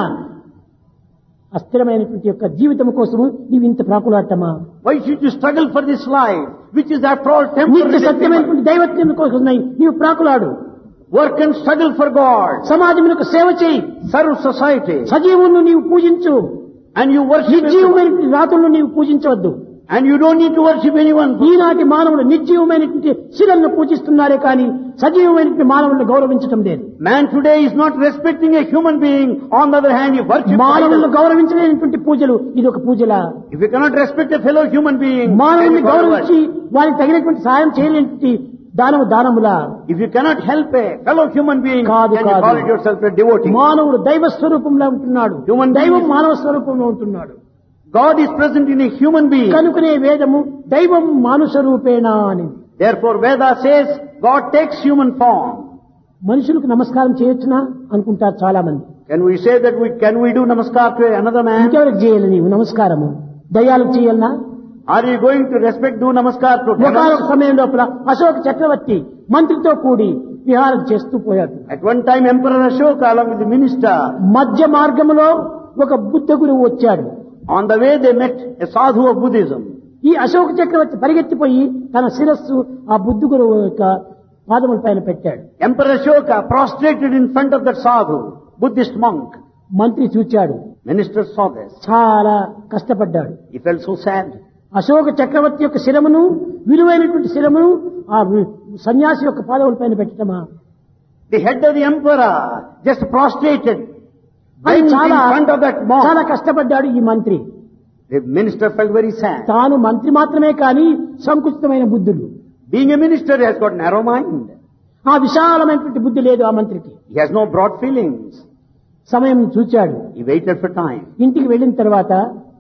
అస్థిరమైనటువంటి యొక్క జీవితం కోసము నీవు ఇంత ప్రాకులాటమా? Why should you struggle for this life, which is after all నిత్య temporary? సత్యమైనటువంటి దైవత్వం కోసమై నీవు ప్రాకులాడు. Work and struggle for God. సమాజమునకు సేవ చేయి. Serve society. సజీవులను నీవు పూజించు. And you worship everyone. నిర్జీవమైనటువంటి రాతులను నీవు పూజించవద్దు. And you don't need to worship anyone. ఈనాటి మానవులు నిర్జీవమైనటువంటి శిలను పూజిస్తున్నారే కానీ సజీవమైనటువంటి మానవులను గౌరవించడం లేదు. Man today is not respecting a human being. On the other hand, he worships మానవులను idols. గౌరవించలేనటువంటి పూజలు ఇది ఒక పూజలా? If you cannot respect a fellow human being, మానవుని then you call it గౌరవించి worship. వారికి తగినటువంటి సాయం చేయలేనటువంటి దానములా? If you cannot help a fellow human being, కాదు, then you కాదు. call it yourself a devotee. మానవుడు దైవ స్వరూపంలో ఉంటున్నాడు, Human దైవం being- మానవ స్వరూపంలో ఉంటున్నాడు. God is present in a human being. కనుకనే వేదము దైవం మానుష రూపేణ అని. Therefore, Veda says God takes human form. మనుషులకు నమస్కారం చేయొచ్చునా అనుకుంటారు చాలా మంది. Can we say that can we do namaskar to another man? ఇంకెవరికి చేయాలి నీవు నమస్కారము? దయ్యాలకు చేయాలనా? Are you going to do namaskar to ఒకనొక devils? సమయం లోపల అశోక చక్రవర్తి మంత్రితో కూడి విహారం చేస్తూ పోయాడు. At one time, Emperor Ashoka, along with the minister, మధ్య మార్గంలో ఒక బుద్ధ గురువు వచ్చాడు. on the way they met a sadhu of Buddhism. ఈ అశోక చక్రవర్తి పరిగెత్తిపోయి తన శిరస్సు ఆ బుద్ధ గురువు యొక్క పాదముల పైన పెట్టాడు. Emperor Ashoka prostrated in front of that sadhu, Buddhist monk. మంత్రి చూచాడు, Minister saw this. చాలా కష్టపడ్డాడు. He felt so sad. Ashoka చక్రవర్తి యొక్క శిరమును, విలువైనటువంటి శిరమును ఆ సన్యాసి యొక్క పాదముల పైన పెట్టటమా? The head of the emperor just prostrated అని bent in చాలా front of that monk. చాలా కష్టపడ్డాడు ఈ మంత్రి. The minister felt very sad. తాను మంత్రి మాత్రమే కాని సంకుచితమైన బుద్ధులు. Being a minister, he has got narrow mind. ఆ విశాలమైనటువంటి బుద్ధి లేదు ఆ మంత్రికి. He has no broad feelings. సమయం చూచాడు. He waited for time. ఇంటికి వెళ్ళిన తర్వాత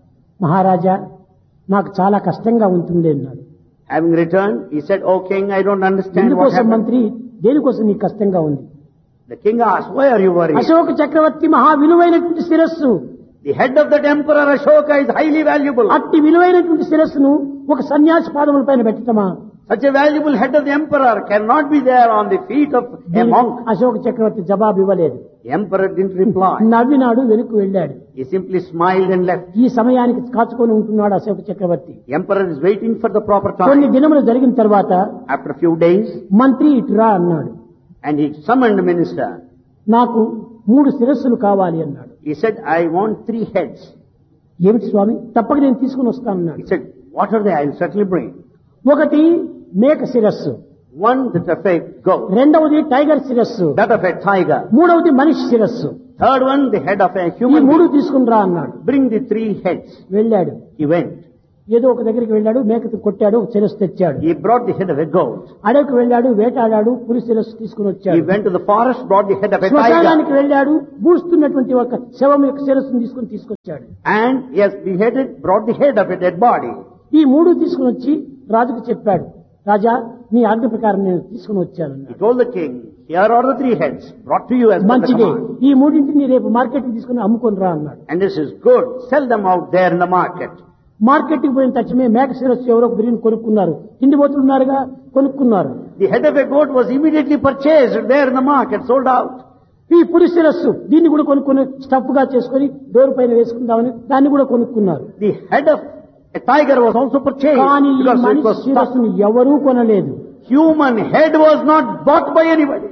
మహారాజా నాకు చాలా కష్టంగా ఉంటుంది అన్నాడు. Having returned, he said, "O king, I don't understand what ఎందుకోసం happened." మంత్రి, దేనికోసం నీకు కష్టంగా ఉంది? The king asked, "Why are you worried?" Ashoka చక్రవర్తి మహా విలువైనటువంటి శిరస్సు, The head of that emperor Ashoka is highly valuable. అట్టి విలువైనటువంటి శిరస్సును ఒక సన్యాసి పాదముల పైన పెట్టటమా? Such a valuable head of the emperor cannot be there on the feet of a monk. Ashoka చక్రవర్తి జవాబు ఇవ్వలేదు. The emperor didn't reply. నవ్వినాడు, వెనుక్కు వెళ్ళాడు. He simply smiled and left. ఈ సమయానికి కాచుకొని ఉంటున్నాడు అశోక చక్రవర్తి. The emperor is waiting for the proper కొన్ని time. దినములు జరిగిన తర్వాత After a few days, మంత్రి ఇటురా అన్నాడు. and he summoned the minister. నాకు 3 శిరస్సులు కావాలి అన్నాడు. He said, I want 3 heads. ఏమిటి స్వామి, తప్పక నేను తీసుకుని వస్తానన్నాడు. He said, what are they? I will certainly bring. ఒకటి మేక శిరస్సు, One that of a goat, రెండవది టైగర్ శిరస్సు, that of a tiger. మూడవది మనిషి శిరస్సు. Third one, the head of a ఈ human 3 being. తీసుకుని రా అన్నాడు. Bring the 3 heads. వెళ్ళాడు. He went. ఏదో ఒక దగ్గరికి వెళ్ళాడు, మేకను కొట్టాడు, శిరస్సు తెచ్చాడు. He brought the head of a goat. అడవికి వెళ్ళాడు, వేటాడాడు, పులి శిరస్సు తీసుకుని He వచ్చాడు. went to the forest, brought the head of a tiger. శ్మశానానికి వెళ్ళాడు, బూస్తున్నటువంటి ఒక శవం యొక్క శిరస్సును తీసుకొచ్చాడు. And he has beheaded, brought the head of a dead body. ఈ 3 తీసుకుని వచ్చి రాజుకు చెప్పాడు. రాజా, నీ ఆజ్ఞ ప్రకారం నేను తీసుకుని వచ్చాను. He told the king, here are the 3 heads brought to you as per the మంచిదే, command. ఈ 3ని రేపు మార్కెట్కి తీసుకుని అమ్ముకొని రా అన్నాడు. And this is good. Sell them out there in the market. మార్కెట్కి పోయిన తక్షణమే మేక శిరస్సు ఎవరో బిరిని కొనుక్కున్నారు. తిండిపోతులు ఉన్నారుగా, కొనుక్కున్నారు. The head of a goat was immediately purchased there in the market, sold out. ఈ పులి శిరస్సు దీన్ని కూడా కొనుక్కొని స్టఫ్ గా చేసుకుని డోర్ పైన వేసుకుందామని దాన్ని కూడా కొనుక్కున్నారు. The head of a tiger was also purchased కానీ ఈ because it మనిషి was stuffed. శిరస్సును ఎవరూ కొనలేదు. Human head was not bought by anybody.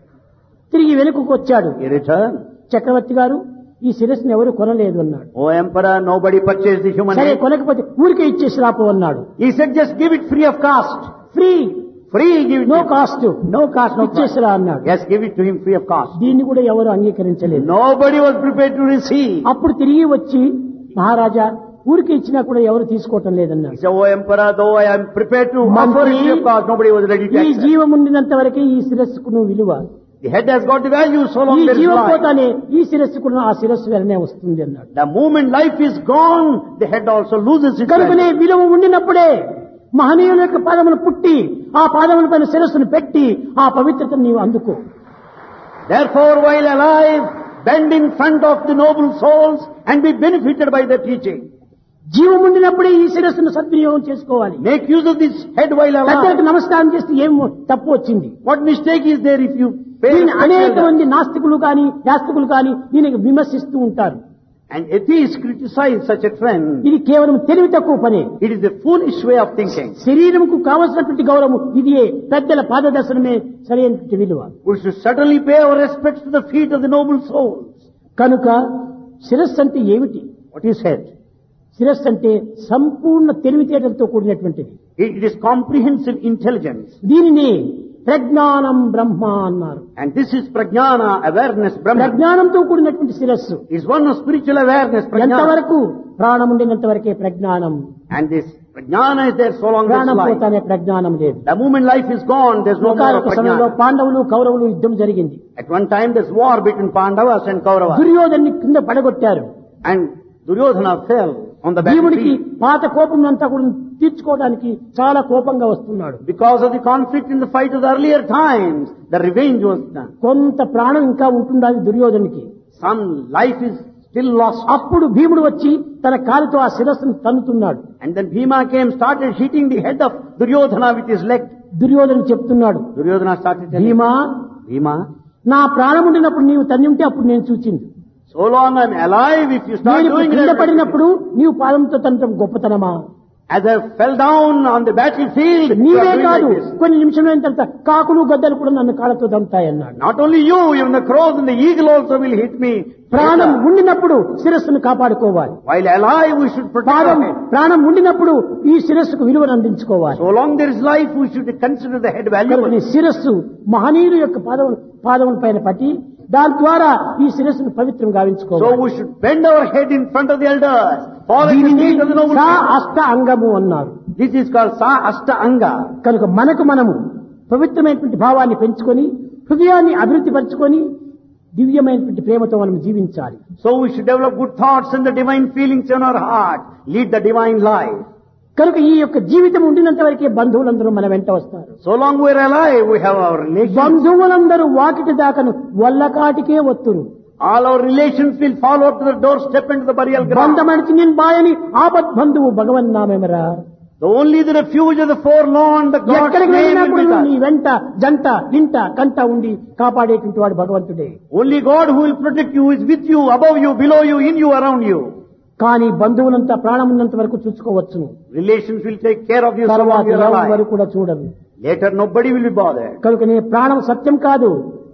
తిరిగి వెనుకకు వచ్చాడు. He returned. చక్రవర్తి గారు, ఈ శిరస్సును ఎవరు కొనలేదు అన్నాడు. Oh emperor, nobody purchased the human సరే, head. కొనకపోతే ఊరికే ఇచ్చేసి రాపో అన్నాడు. He said, just give it free of cost. Free, Free, give it. No cost, No cost, no ఇచ్చేసి cost. రా అన్నాడు. Yes, give it to him free of cost. దీన్ని కూడా ఎవరు అంగీకరించలేదు. Nobody was prepared to receive. అప్పుడు తిరిగి వచ్చి, మహారాజా, ఊరికి ఇచ్చినా కూడా ఎవరు తీసుకోవటం He లేదన్నారు. said, oh emperor, though I am prepared to offer it free of cost, nobody was ready to ఈ accept. జీవం ఉండినంత వరకే ఈ శిరస్సుకు నువ్వు విలువ. The head has got the value so ఈ long there is జీవం life. పోతానే ఈ శిరస్సుకు ఆ శిరస్సు వెలనే వస్తుంది అన్నాడు. The moment life is gone, the head also loses its కనుకనే value. విలువ ఉండినప్పుడే మహనీయుల యొక్క పాదములు పుట్టి ఆ పాదముల పైన శిరస్సును పెట్టి ఆ పవిత్రతను నీవు అందుకో. Therefore, while alive, bend in front of the noble souls and be benefited by their teaching. జీవం ఉండినప్పుడే ఈ శిరస్సును సద్వినియోగం చేసుకోవాలి. Make use of this head while పెద్దలకు alive. నమస్కారం చేస్తే ఏం తప్పు వచ్చింది? What mistake is there if you pay దీన్ని respect అనేక to them? మంది నాస్తికులు కానీ యాస్తికులు కానీ దీనికి విమర్శిస్తూ ఉంటారు. And atheists criticize such a trend. ఇది కేవలం తెలివి తక్కువ పని. It is a foolish way of thinking. శరీరంకు కావలసినటువంటి గౌరవం ఇదియే, పెద్దల పాదదర్శనమే సరైనటువంటి విలువ. We should certainly pay our respects to the feet of the noble souls. కనుక శిరస్సు అంటే ఏమిటి? What is head? శిరస్సు అంటే సంపూర్ణ తెలివితేటలతో కూడినటువంటిది. It is comprehensive intelligence. దీనిని ప్రజ్ఞానం బ్రహ్మ అన్నారు. And this is prajnana, awareness, Brahman. ప్రజ్ఞానంతో కూడినటువంటి శిరస్సు. Is one of spiritual awareness, prajnana. ఎంతవరకు ప్రాణం ఉండినంత వరకే ప్రజ్ఞానం. And this prajnana is there so long as ప్రాణం life. పోతానే ప్రజ్ఞానం లేదు. The moment life is gone, there's no more of ఒకనొక సమయంలో prajnana. పాండవులు కౌరవులు యుద్ధం జరిగింది. At one time there's war between Pandavas and Kauravas. దుర్యోధన్ని కింద పడగొట్టారు. And Duryodhana fell on the భీముడికి battlefield. పాత కోపం అంతా కూడా తీర్చుకోవడానికి చాలా కోపంగా వస్తున్నాడు. Because of the conflict in the fight of the earlier times, the revenge was done. కొంత ప్రాణం ఇంకా ఉంటుండాలి దుర్యోధనికి. Some life is still lost. అప్పుడు భీముడు వచ్చి తన కాలుతో ఆ శిరస్సును తన్నుతున్నాడు. And then Bhima came, started hitting the head of Duryodhana with his leg. దుర్యోధను చెప్తున్నాడు, Duryodhana started telling భీమా, Bhima, నా ప్రాణం ఉండినప్పుడు నీవు తన్ని ఉంటే అప్పుడు నేను చూచింది. so long I'm alive, if you start నేను ఇప్పుడు doing కింద it, పడినప్పుడు నీవు పాదంతో తనటం గొప్పతనమా? as I fell down on the battlefield, you నీవే are doing కాదు, like this. కొన్ని నిమిషమైన తర్వాత కాకులు గద్దలు కూడా నన్ను కాళ్ళతో దంతాయన్నాడు. Not only you, even the crows and the eagle also will hit me. ప్రాణం later. ఉండినప్పుడు శిరస్సును కాపాడుకోవాలి. While alive, we should protect పాదం our head. ప్రాణం ఉండినప్పుడు ఈ శిరస్సుకు విలువను అందించుకోవాలి. So long there is life, we should consider the head కనుక valuable. నీ శిరస్సు మహనీయుల యొక్క పాదముల పైన పట్టి దాని ద్వారా ఈ శిరస్సును పవిత్రం So గావించుకోవాలి. we should bend our head in front of the elders. Fall at the దీనిని feet of the noble saw souls. అష్ట అంగము అన్నారు. This is called Sa Ashta Anga. కనుక మనము పవిత్రమైనటువంటి భావాన్ని పెంచుకొని హృదయాన్ని అభివృద్ధి పరచుకొని దివ్యమైనటువంటి ప్రేమతో మనం జీవించాలి. So we should develop good thoughts and the divine feelings in our heart. Lead the divine life. కనుక ఈ యొక్క జీవితం ఉండినంత వరకే బంధువులందరూ మన వెంట వస్తారు. So long we are alive, we have our relations. బంధువులందరూ Vakiti దాకను వల్లకాటికే వత్తురు. All our relations will follow to the doorstep and to the burial ground. బంధమడిచి నేను బాయని ఆపద్ బంధువు భగవన్ నామేమరా. The only the refuge of the forlorn, the God's ఎక్కడికి name will వెళ్ళినప్పుడు be నీ there. వెంట జంట ఇంట కంట ఉండి కాపాడేటువంటి వాడు భగవంతుడే. Only God who will protect you is with you, above you, below you, in you, around you. కానీ బంధువులంతా ప్రాణం ఉన్నంత వరకు చూసుకోవచ్చును. Relations will take care of you so తర్వాత long you are ఎవరు alive. కూడా చూడరు. Later nobody will be bothered. కనుక నీ ప్రాణం సత్యం కాదు.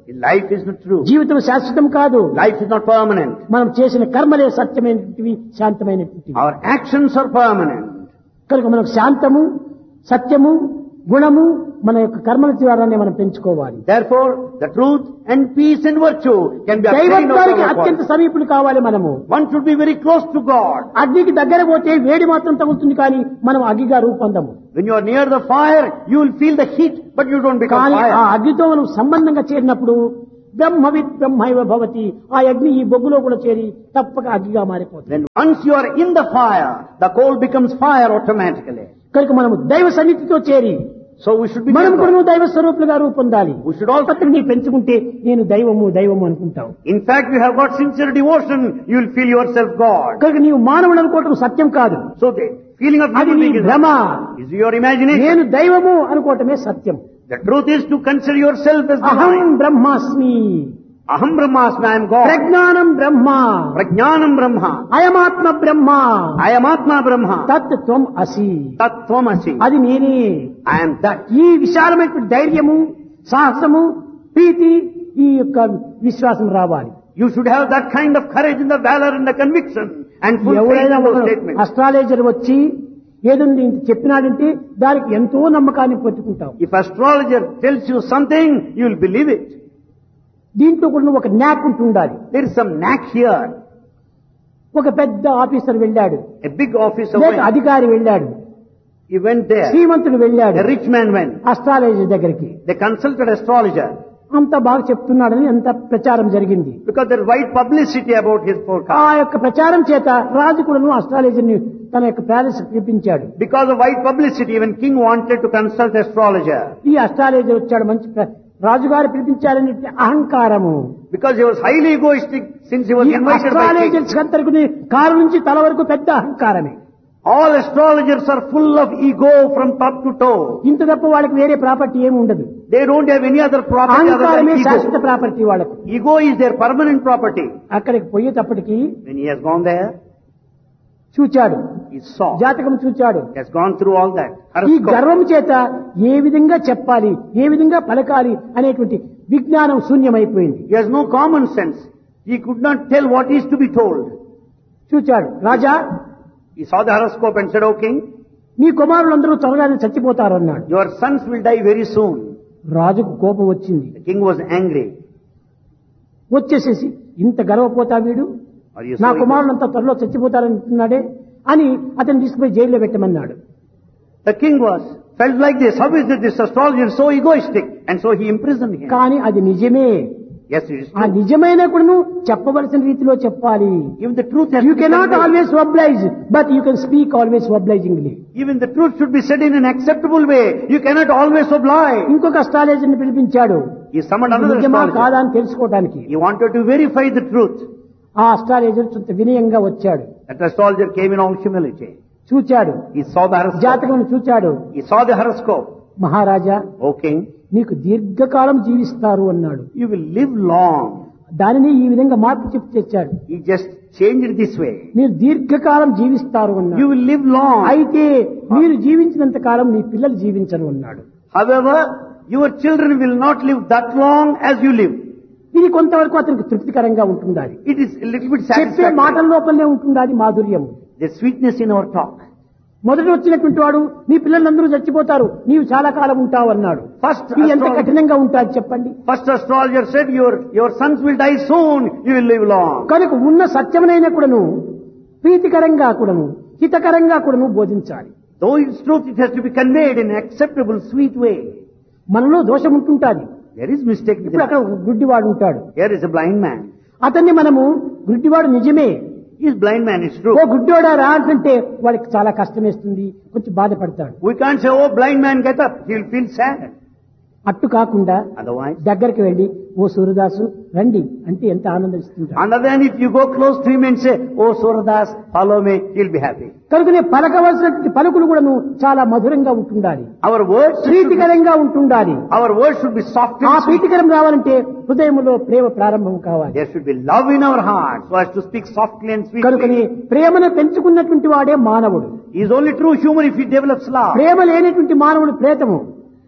Life is not true. జీవితం శాశ్వతం కాదు. Life is not permanent. మనం చేసిన కర్మలే సత్యమైనటువంటివి, శాంతమైనటువంటివి. Our actions are permanent. కనుక మనకు శాంతము, సత్యము, గుణము మన యొక్క కర్మల ద్వారానే మనం పెంచుకోవాలి. Therefore, the truth and peace and virtue can be attained దైవత్వానికి over అత్యంత God. సమీపులు కావాలి మనము. One should be very close to God. అగ్నికి దగ్గర పోతే వేడి మాత్రం తగులుతుంది, కానీ మనం అగ్గిగా రూపొందము. When you are near the fire, you will feel the heat, but you don't become కానీ ఆ fire. అగ్నితో మనం సంబంధంగా చేరినప్పుడు బ్రహ్మవిత్ బ్రహ్మైవ భవతి, ఆ అగ్ని ఈ బొగ్గులో కూడా చేరి తప్పక అగ్గిగా మారిపోతుంది. Then once you are in the fire, the coal becomes fire automatically. కనుక మనము దైవ సన్నిధితో చేరి So we should be మనం near కూడా God. దైవ స్వరూపులుగా రూపొందాలి. We should also, నీ పెంచుకుంటే నేను దైవము దైవము అనుకుంటావు. in fact, you have got sincere devotion, you will feel yourself God. కనుక నీవు మానవుడు అనుకోవటం సత్యం కాదు. So the feeling of అది human నీ being భ్రమ. is your imagination. నేను దైవము అనుకోవటమే సత్యం. The truth is to consider yourself as అహం divine. బ్రహ్మాస్మి, Aham Brahmasmi, I am God. ప్రజ్ఞానం బ్రహ్మ, Prajnanam Brahma. అయమాత్మ Brahma, I am Atma Brahma. తత్ త్వం అసి, Tattvamasi. అది నేనే. I am that. ఈ విశాలమైనటువంటి ధైర్యము, సాహసము, ప్రీతి, ఈ యొక్క విశ్వాసం రావాలి. You should have that kind of courage and the valor and the conviction and full faith ఎవరైనా in those ఒక statements. అస్ట్రాలజర్ వచ్చి ఏదండి ఇంత చెప్పినాడంటే దానికి ఎంతో నమ్మకాన్ని పెట్టుకుంటాం. If astrologer tells you something, you will believe it. దీంట్లో కూడా ఒక న్యాక్ ఉంటుండాలి. There is some knack here. ఒక పెద్ద ఆఫీసర్ వెళ్ళాడు, A big officer లేక went. అధికారి వెళ్ళాడు, He went there. శ్రీమంతుడు వెళ్ళాడు A rich man went. Astrologer దగ్గరికి. They consulted astrologer అంత బాగా చెప్తున్నాడని ఎంత ప్రచారం జరిగింది. because there is wide publicity about his ఆ forecast. యొక్క ప్రచారం చేత రాజు కూడాను అస్ట్రాలజర్ ని తన యొక్క ప్యాలెస్ పిలిపించాడు. Because of wide publicity, even king wanted to consult astrologer. ఈ అస్ట్రాలజర్ వచ్చాడు, మంచి రాజుగారు పిలిపించారని అహంకారము. Because he was highly egoistic since he was ఈ invited by king. అస్ట్రాలజర్స్ అందరికి కారు నుంచి తల వరకు పెద్ద అహంకారమే. All astrologers are full of ego from top to toe. ఇంత తప్ప వాళ్ళకి వేరే ప్రాపర్టీ ఏమి ఉండదు. They don't have any other property other అహంకారమే than శాశ్వత ego. ప్రాపర్టీ వాళ్ళకు. Ego is their permanent property. అక్కడికి పోయేటప్పటికి When he has gone there, చూచాడు, he saw. జాతకం చూచాడు. He has gone through all that. ఈ Horoscope. గర్వం చేత ఏ విధంగా చెప్పాలి, ఏ విధంగా పలకాలి అనేటువంటి విజ్ఞానం శూన్యమైపోయింది. He has no common sense. He could not tell what is to be told. చూచాడు, రాజా He saw the horoscope and said, "O king, మీ కుమారులందరూ త్వరగానే చచ్చిపోతారు అన్నాడు. your sons will die very soon." రాజుకు కోపం వచ్చింది. The king was angry. వచ్చేసేసి ఇంత గర్వపోతా వీడు, Are you నా so కుమారులంతా త్వరలో చచ్చిపోతారంటున్నాడే అని అతను తీసుకుపోయి జైల్లో పెట్టమన్నాడు. The king felt like this. How is it this astrologer is so egoistic? And so he imprisoned him. కానీ అది నిజమే. Yes, it is ఆ true. నిజమైన కూడా నువ్వు చెప్పవలసిన రీతిలో చెప్పాలి. Even the truth has you to be cannot conveyed. Always oblige, but you can speak always obligingly. Even the truth should be said in an acceptable way. You cannot always oblige. ఇంకొక astrologer ని పిలిపించాడు, He summoned ఇది another నిజమా astrologer. కాదా అని తెలుసుకోవడానికి. He wanted to verify the truth. ఆ astrologer కొంత వినయంగా వచ్చాడు, That astrologer came in all humility. చూచాడు, He saw the horoscope. జాతకం చూచాడు. He saw the horoscope. Maharaja O king, నీకు దీర్ఘకాలం జీవిస్తారు అన్నాడు. you will live long. దానిని ఈ విధంగా మార్పు చెప్పి తెచ్చాడు. He just changed it this way. మీరు దీర్ఘకాలం జీవిస్తారు You అన్నాడు. will live long. అయితే మీరు జీవించినంత కాలం నీ పిల్లలు జీవించరు అన్నాడు. However, your children will not live that long as you live. ఇది కొంతవరకు అతనికి తృప్తికరంగా ఉంటుండాలి. It is a little bit చెప్పే మాటల satisfactory. లోపలనే ఉంటుండాలి మాధుర్యం. There's sweetness in our talk. మొదట వచ్చినటువంటి వాడు నీ పిల్లలందరూ చచ్చిపోతారు, నీవు చాలా కాలం ఉంటావు అన్నాడు. First ఇది ఎంత astrologer- కఠినంగా ఉంటుంది చెప్పండి. First astrologer said, your sons will die soon, you will live long. కనుక ఉన్న సత్యమునైన కూడాను ప్రీతికరంగా కూడాను హితకరంగా కూడాను బోధించాలి. Though it's truth, it has to be conveyed in an acceptable, sweet way. మనలో దోషం ఉంటుంటాది. There is mistake ఇప్పుడు within అక్కడ us. ఒక గుడ్డివాడు ఉంటాడు. Here is a blind man. అతన్ని మనము గుడ్డివాడు నిజమే, He is blind man, it's oh true. గుడ్డోడా రా అంటే వాడికి చాలా కష్టం వేస్తుంది, కొంచెం బాధపడతాడు. We can't say, "Oh, blind man, get up." He will feel sad. అట్టు కాకుండా Otherwise, దగ్గరికి వెళ్లి ఓ సూర్యదాసు రండి అంటే ఎంత ఆనందిస్తుంటాడు. other than if you go close to him and say, "Oh, Suradas, follow me," he'll be happy. కనుకనే పలకవలసినటువంటి పలుకులు కూడాను చాలా మధురంగా ఉంటుండాలి, Our words should be, ప్రీతికరంగా ఉంటుండాలి. our words should be soft ఆ and sweet. ప్రీతికరం రావాలంటే హృదయంలో ప్రేమ ప్రారంభం కావాలి. There should be love in our hearts so as to speak softly and కనుకనే sweetly. ప్రేమను పెంచుకున్నటువంటి వాడే మానవుడు. He is only true human if he develops love. ప్రేమ లేనటువంటి మానవుడు ప్రేతము.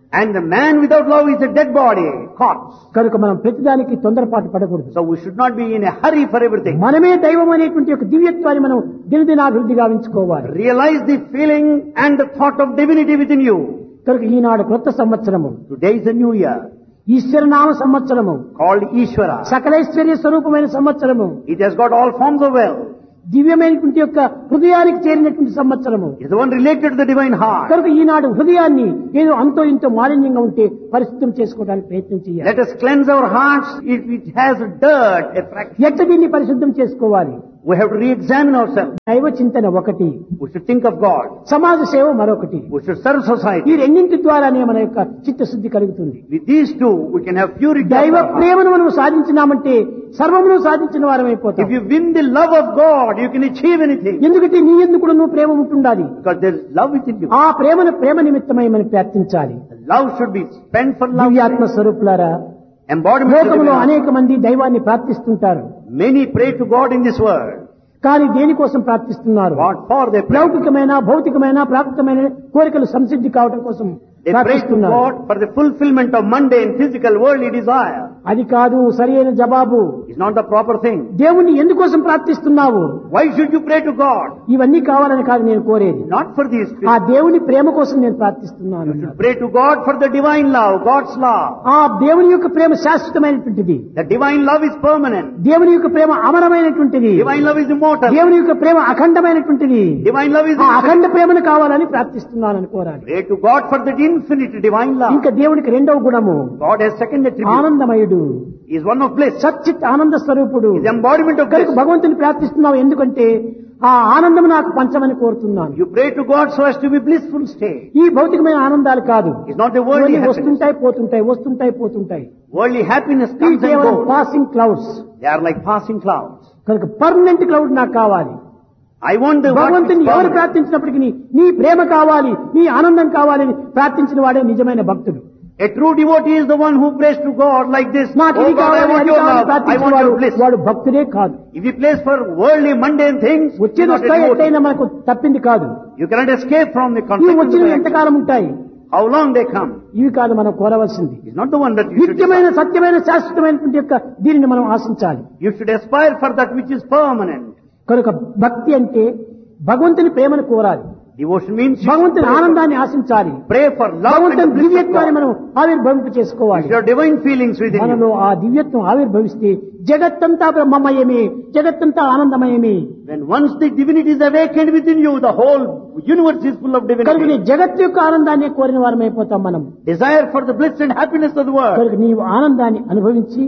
And the man without love is a dead body, corpse. కనుక మనం ప్రతిదానికి తొందరపాటు పడకూడదు. So we should not be in a hurry for everything. మనమే దైవం అనేటువంటి ఒక దివ్యత్వాన్ని మనం దినదినాభివృద్ధి గావించుకోవాలి. Realize the feeling and the thought of divinity within you. కనుక ఈనాడు కొత్త సంవత్సరము, Today is a new year ఈశ్వరనామ సంవత్సరము, called Ishvara. సకలైశ్వర్య స్వరూపమైన సంవత్సరము, It has got all forms of wealth. దివ్యమైనటువంటి యొక్క హృదయానికి చేరినటువంటి సంవత్సరము. It's the one related to the divine heart. కనుక ఈనాడు హృదయాన్ని ఏదో అంతో ఇంతో మాలిన్యంగా ఉంటే పరిశుద్ధం చేసుకోవడానికి ప్రయత్నం చేయాలి. Let us cleanse our hearts if it has dirt, a fraction. ఎట్లా దీన్ని పరిశుద్ధం చేసుకోవాలి? We have to re-examine ourselves. దైవ చింతన ఒకటి, We should think of God. సమాజ సేవ మరొకటి. We should serve ఈ society. రెండింటి ద్వారానే మన యొక్క చిత్తశుద్ధి కలుగుతుంది. With these two, we can have purity of దైవ our heart. ప్రేమను మనం సాధించినామంటే సర్వమును సాధించిన వారం If అయిపోతాం. you win the love of God, you can achieve anything. ఎందుకంటే నీ ఎందుకు కూడా నువ్వు ప్రేమ ఉంటుండాలి. Because there is love within you. ఆ ప్రేమను ప్రేమ నిమిత్తమై మనం ప్రార్థించాలి. Love should be spent for love. దివ్యాత్మ స్వరూపులారా, Embodiment of లోకంలో divine. అనేక మంది దైవాన్ని ప్రార్థిస్తుంటారు. Many pray to God in this world. కానీ దేనికోసం ప్రార్థిస్తున్నారు? What for they pray? లౌకికమైన భౌతికమైన ప్రాకృతమైన కోరికలు సంసిద్ధి కావడం కోసం They pray to ప్రార్థిస్తున్నారు. God for the fulfillment of mundane, physical, worldly desire. అది కాదు సరైన జవాబు. It's not the proper thing. దేవుణ్ణి ఎందుకోసం ప్రార్థిస్తున్నావు? Why should you pray to God? ఇవన్నీ కావాలని కాదు నేను కోరేది. Not for these ఆ things. దేవుని ప్రేమ కోసం నేను ప్రార్థిస్తున్నాను. You should pray to God for the divine love, God's love. ఆ దేవుని యొక్క ప్రేమ శాశ్వతమైనటువంటిది. The divine love is permanent. దేవుని యొక్క ప్రేమ అమరమైనటువంటిది. Divine love is immortal. దేవుని యొక్క ప్రేమ అఖండమైనటువంటిది. Divine love is ఆ infinite. అఖండ ప్రేమను కావాలని ప్రార్థిస్తున్నానని కోరాలి. Pray to God for that infinite divine love. ఇంకా దేవునికి రెండవ గుణము God has second attribute. ఆనందమయుడు, He is one of bliss. సచ్చిత్ ఆనంద స్వరూపుడు. He is embodiment of bliss. కనుక భగవంతుని ప్రార్థిస్తున్నావు ఎందుకంటే ఆ ఆనందం నాకు పంచమని కోరుతున్నాను. You pray to God so as to be blissful state. ఈ భౌతికమైన ఆనందాలు కాదు. It's not a worldly ఇవన్నీ happiness. వస్తుంటాయి పోతుంటాయి, వస్తుంటాయి పోతుంటాయి. Worldly happiness ఇవి comes and కేవలం goes. Passing clouds. They are like passing clouds. కనుక పర్మనెంట్ క్లౌడ్ నాకు కావాలి. I want the what is భగవంతుని ఎవరు permanent. ప్రార్థించినప్పటికీ నీ ప్రేమ కావాలి, నీ ఆనందం కావాలని ప్రార్థించిన వాడే నిజమైన భక్తుడు. A true devotee is the one who prays to God like this. నాకు Oh ఇది God, I కావాలి, want అది your కావాలి love. I ప్రార్థించిన want వాడు your bliss. వాడు భక్తుడే కాదు. If he prays for worldly, mundane things, he's వచ్చేది not a వస్తాయి, devotee. ఎట్లయినా మనకు తప్పింది కాదు. You cannot escape from the ఇవి consequences. వచ్చిన of action. ఎంతకాలం ఉంటాయి? How long they come? ఇవి కాదు మనం కోరవలసింది. It's not the one that you should నిత్యమైన desire. సత్యమైన శాశ్వతమైనటువంటి యొక్క దీనిని మనం ఆశించాలి. You should aspire for that which is permanent. కనుక భక్తి అంటే భగవంతుని ప్రేమను కోరాలి. Devotion means you should భగవంతుని pray for- ఆనందాన్ని ఆశించాలి. pray for love and the భగవంతుని bliss of దివ్యత్వాన్ని God. మనం ఆవిర్భవింప చేసుకోవాలి. Your divine feelings within మనలో you. ఆ దివ్యత్వం ఆవిర్భవిస్తే జగత్తంతా బ్రహ్మమయమే, జగత్తంతా ఆనందమయమే. When once the divinity is awakened within you, the whole universe is full of కనుక divinity. జగత్తు యొక్క ఆనందాన్ని కోరిన వారం అయిపోతాం మనం. Desire for the bliss and happiness of the world. కనుక నీవు ఆనందాన్ని అనుభవించి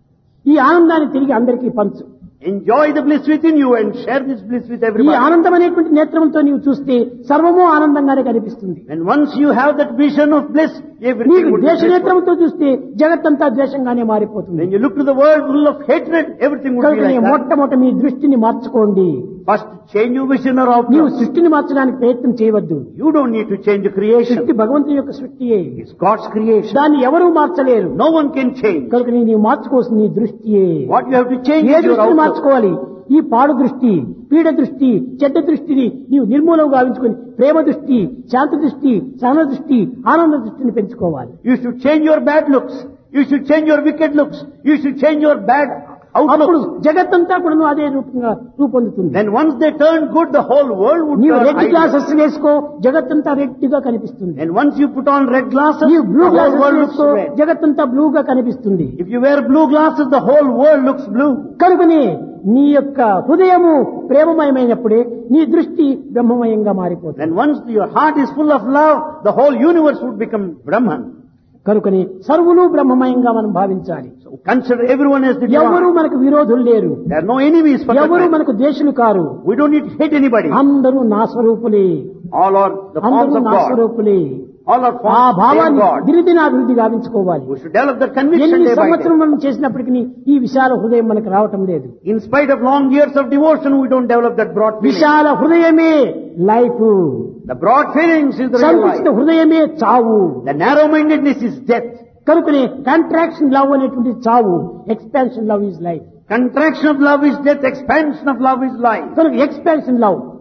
ఈ ఆనందాన్ని తిరిగి అందరికీ పంచు. Enjoy the bliss within you and share this bliss with ఈ everybody. ఆనందం అనేటువంటి నేత్రంతో నీవు చూస్తే సర్వము ఆనందంగానే కనిపిస్తుంది. And once you have that vision of bliss, everything నీకు would be ద్వేష blissful. నేత్రంతో చూస్తే జగత్తంతా ద్వేషంగానే మారిపోతుంది. When you look to the world full of hatred, everything would be కనుక like that. మొట్టమొదట మీ దృష్టిని మార్చుకోండి. First, change your vision or నీవు outlook. సృష్టిని మార్చడానికి ప్రయత్నం చేయవద్దు. You don't need to change the creation. సృష్టి భగవంతుని యొక్క సృష్టియే, It's God's creation. దాన్ని ఎవరూ మార్చలేరు. No one can change. కనుక నీవు మార్చుకోవాల్సిన నీ దృష్టియే. What you have to change A is your దృష్టిని outlook. మార్చుకోవాలి? ఈ పాడు దృష్టి, పీడ దృష్టి, చెడ్డ దృష్టిని నీవు నిర్మూలం గావించుకొని ప్రేమ దృష్టి, శాంతి దృష్టి, సహన దృష్టి, ఆనంద దృష్టిని పెంచుకోవాలి. You should change your bad looks. You should change your wicked looks. You should change your bad అప్పుడు outlook. జగత్తంతా కూడా అదే రూపంగా రూపొందుతుంది. Then once they turn good, the whole world would నీవు turn రెడ్ ideal. గ్లాసెస్ వేసుకో, జగత్తంతా red గా కనిపిస్తుంది. And once you put on red glasses, నీవు blue the whole glasses world looks వేసుకో, red. జగత్తంతా బ్లూగా కనిపిస్తుంది. If you wear blue glasses, the whole world looks blue. కనుకనే నీ యొక్క హృదయము ప్రేమమయమైనప్పుడే నీ దృష్టి బ్రహ్మమయంగా మారిపోతుంది. Then once your heart is full of love, the whole universe would become Brahman. కనుకని సర్వులు బ్రహ్మమయంగా మనం భావించాలి. So consider everyone as the ఎవరు divine. మనకు విరోధులు లేరు, There are no enemies for ఎవరు that. మనకు దేశులు car. We don't need to hate anybody. అందరూ నా స్వరూపులే, All are the forms అందరూ of నా God. స్వరూపులే. All are ఆ forms of భావాన్ని God. దినదినాభివృద్ధి గావించుకోవాలి. We should develop that conviction ఎన్ని day by సంవత్సరం day. మనం చేసినప్పటికీ ఈ విశాల హృదయం మనకు రావటం లేదు. In spite of long years of devotion, we don't develop that broad feeling. విశాల హృదయమే life, The broad feelings is the real సంకుచిత life. హృదయమే చావు. The narrow-mindedness is death. కనుకనే కాంట్రాక్షన్ లవ్ అనేటువంటి చావు, expansion love is life. Contraction of love is death. Expansion of love is life. కనుక expansion love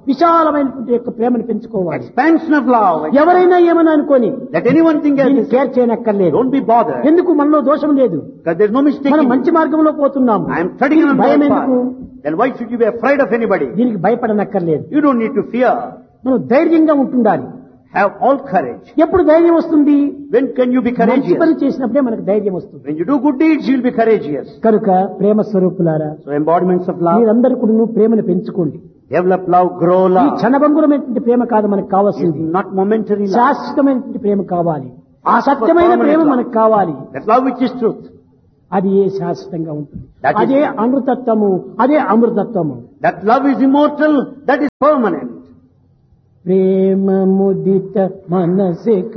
విశాలమైనటువంటి యొక్క ప్రేమను పెంచుకోవాలి. Expansion of love. ఎవరైనా ఏమని అనుకోని Let anyone think as దీన్ని this. Care చేయనక్కర్లేదు. Don't be bothered. ఎందుకు మనలో దోషం లేదు, Because there's no mistake. మనం in మంచి it. మార్గంలో పోతున్నాము. I am treading on భయం the ఎందుకు? path. Then why should you be afraid of anybody? దీనికి భయపడనక్కర్లేదు. You don't need to fear. మనం ధైర్యంగా ఉంటుండాలి. Have all courage. ఎప్పుడు ధైర్యం వస్తుంది? When can you be మంచి పని courageous? చేసినప్పుడే మనకు ధైర్యం వస్తుంది. When you do good deeds, you'll be courageous. కనుక ప్రేమ స్వరూపులారా, So embodiments of love. మీరందరూ కూడా ప్రేమను పెంచుకోండి. Develop love, grow ఈ love. క్షణభంగురమైనటువంటి ప్రేమ కాదు మనకు కావాల్సింది, It's not momentary love. శాశ్వతమైనటువంటి ప్రేమ కావాలి. ఆ Ask for సత్యమైన permanent ప్రేమ love. మనకు కావాలి. That love which is truth. అది ఏ శాశ్వతంగా ఉంటుంది. That is- అదే అమృతత్వము, అదే అమృతత్వము. That love is immortal. That is permanent. ప్రేమ ముదిత మనసే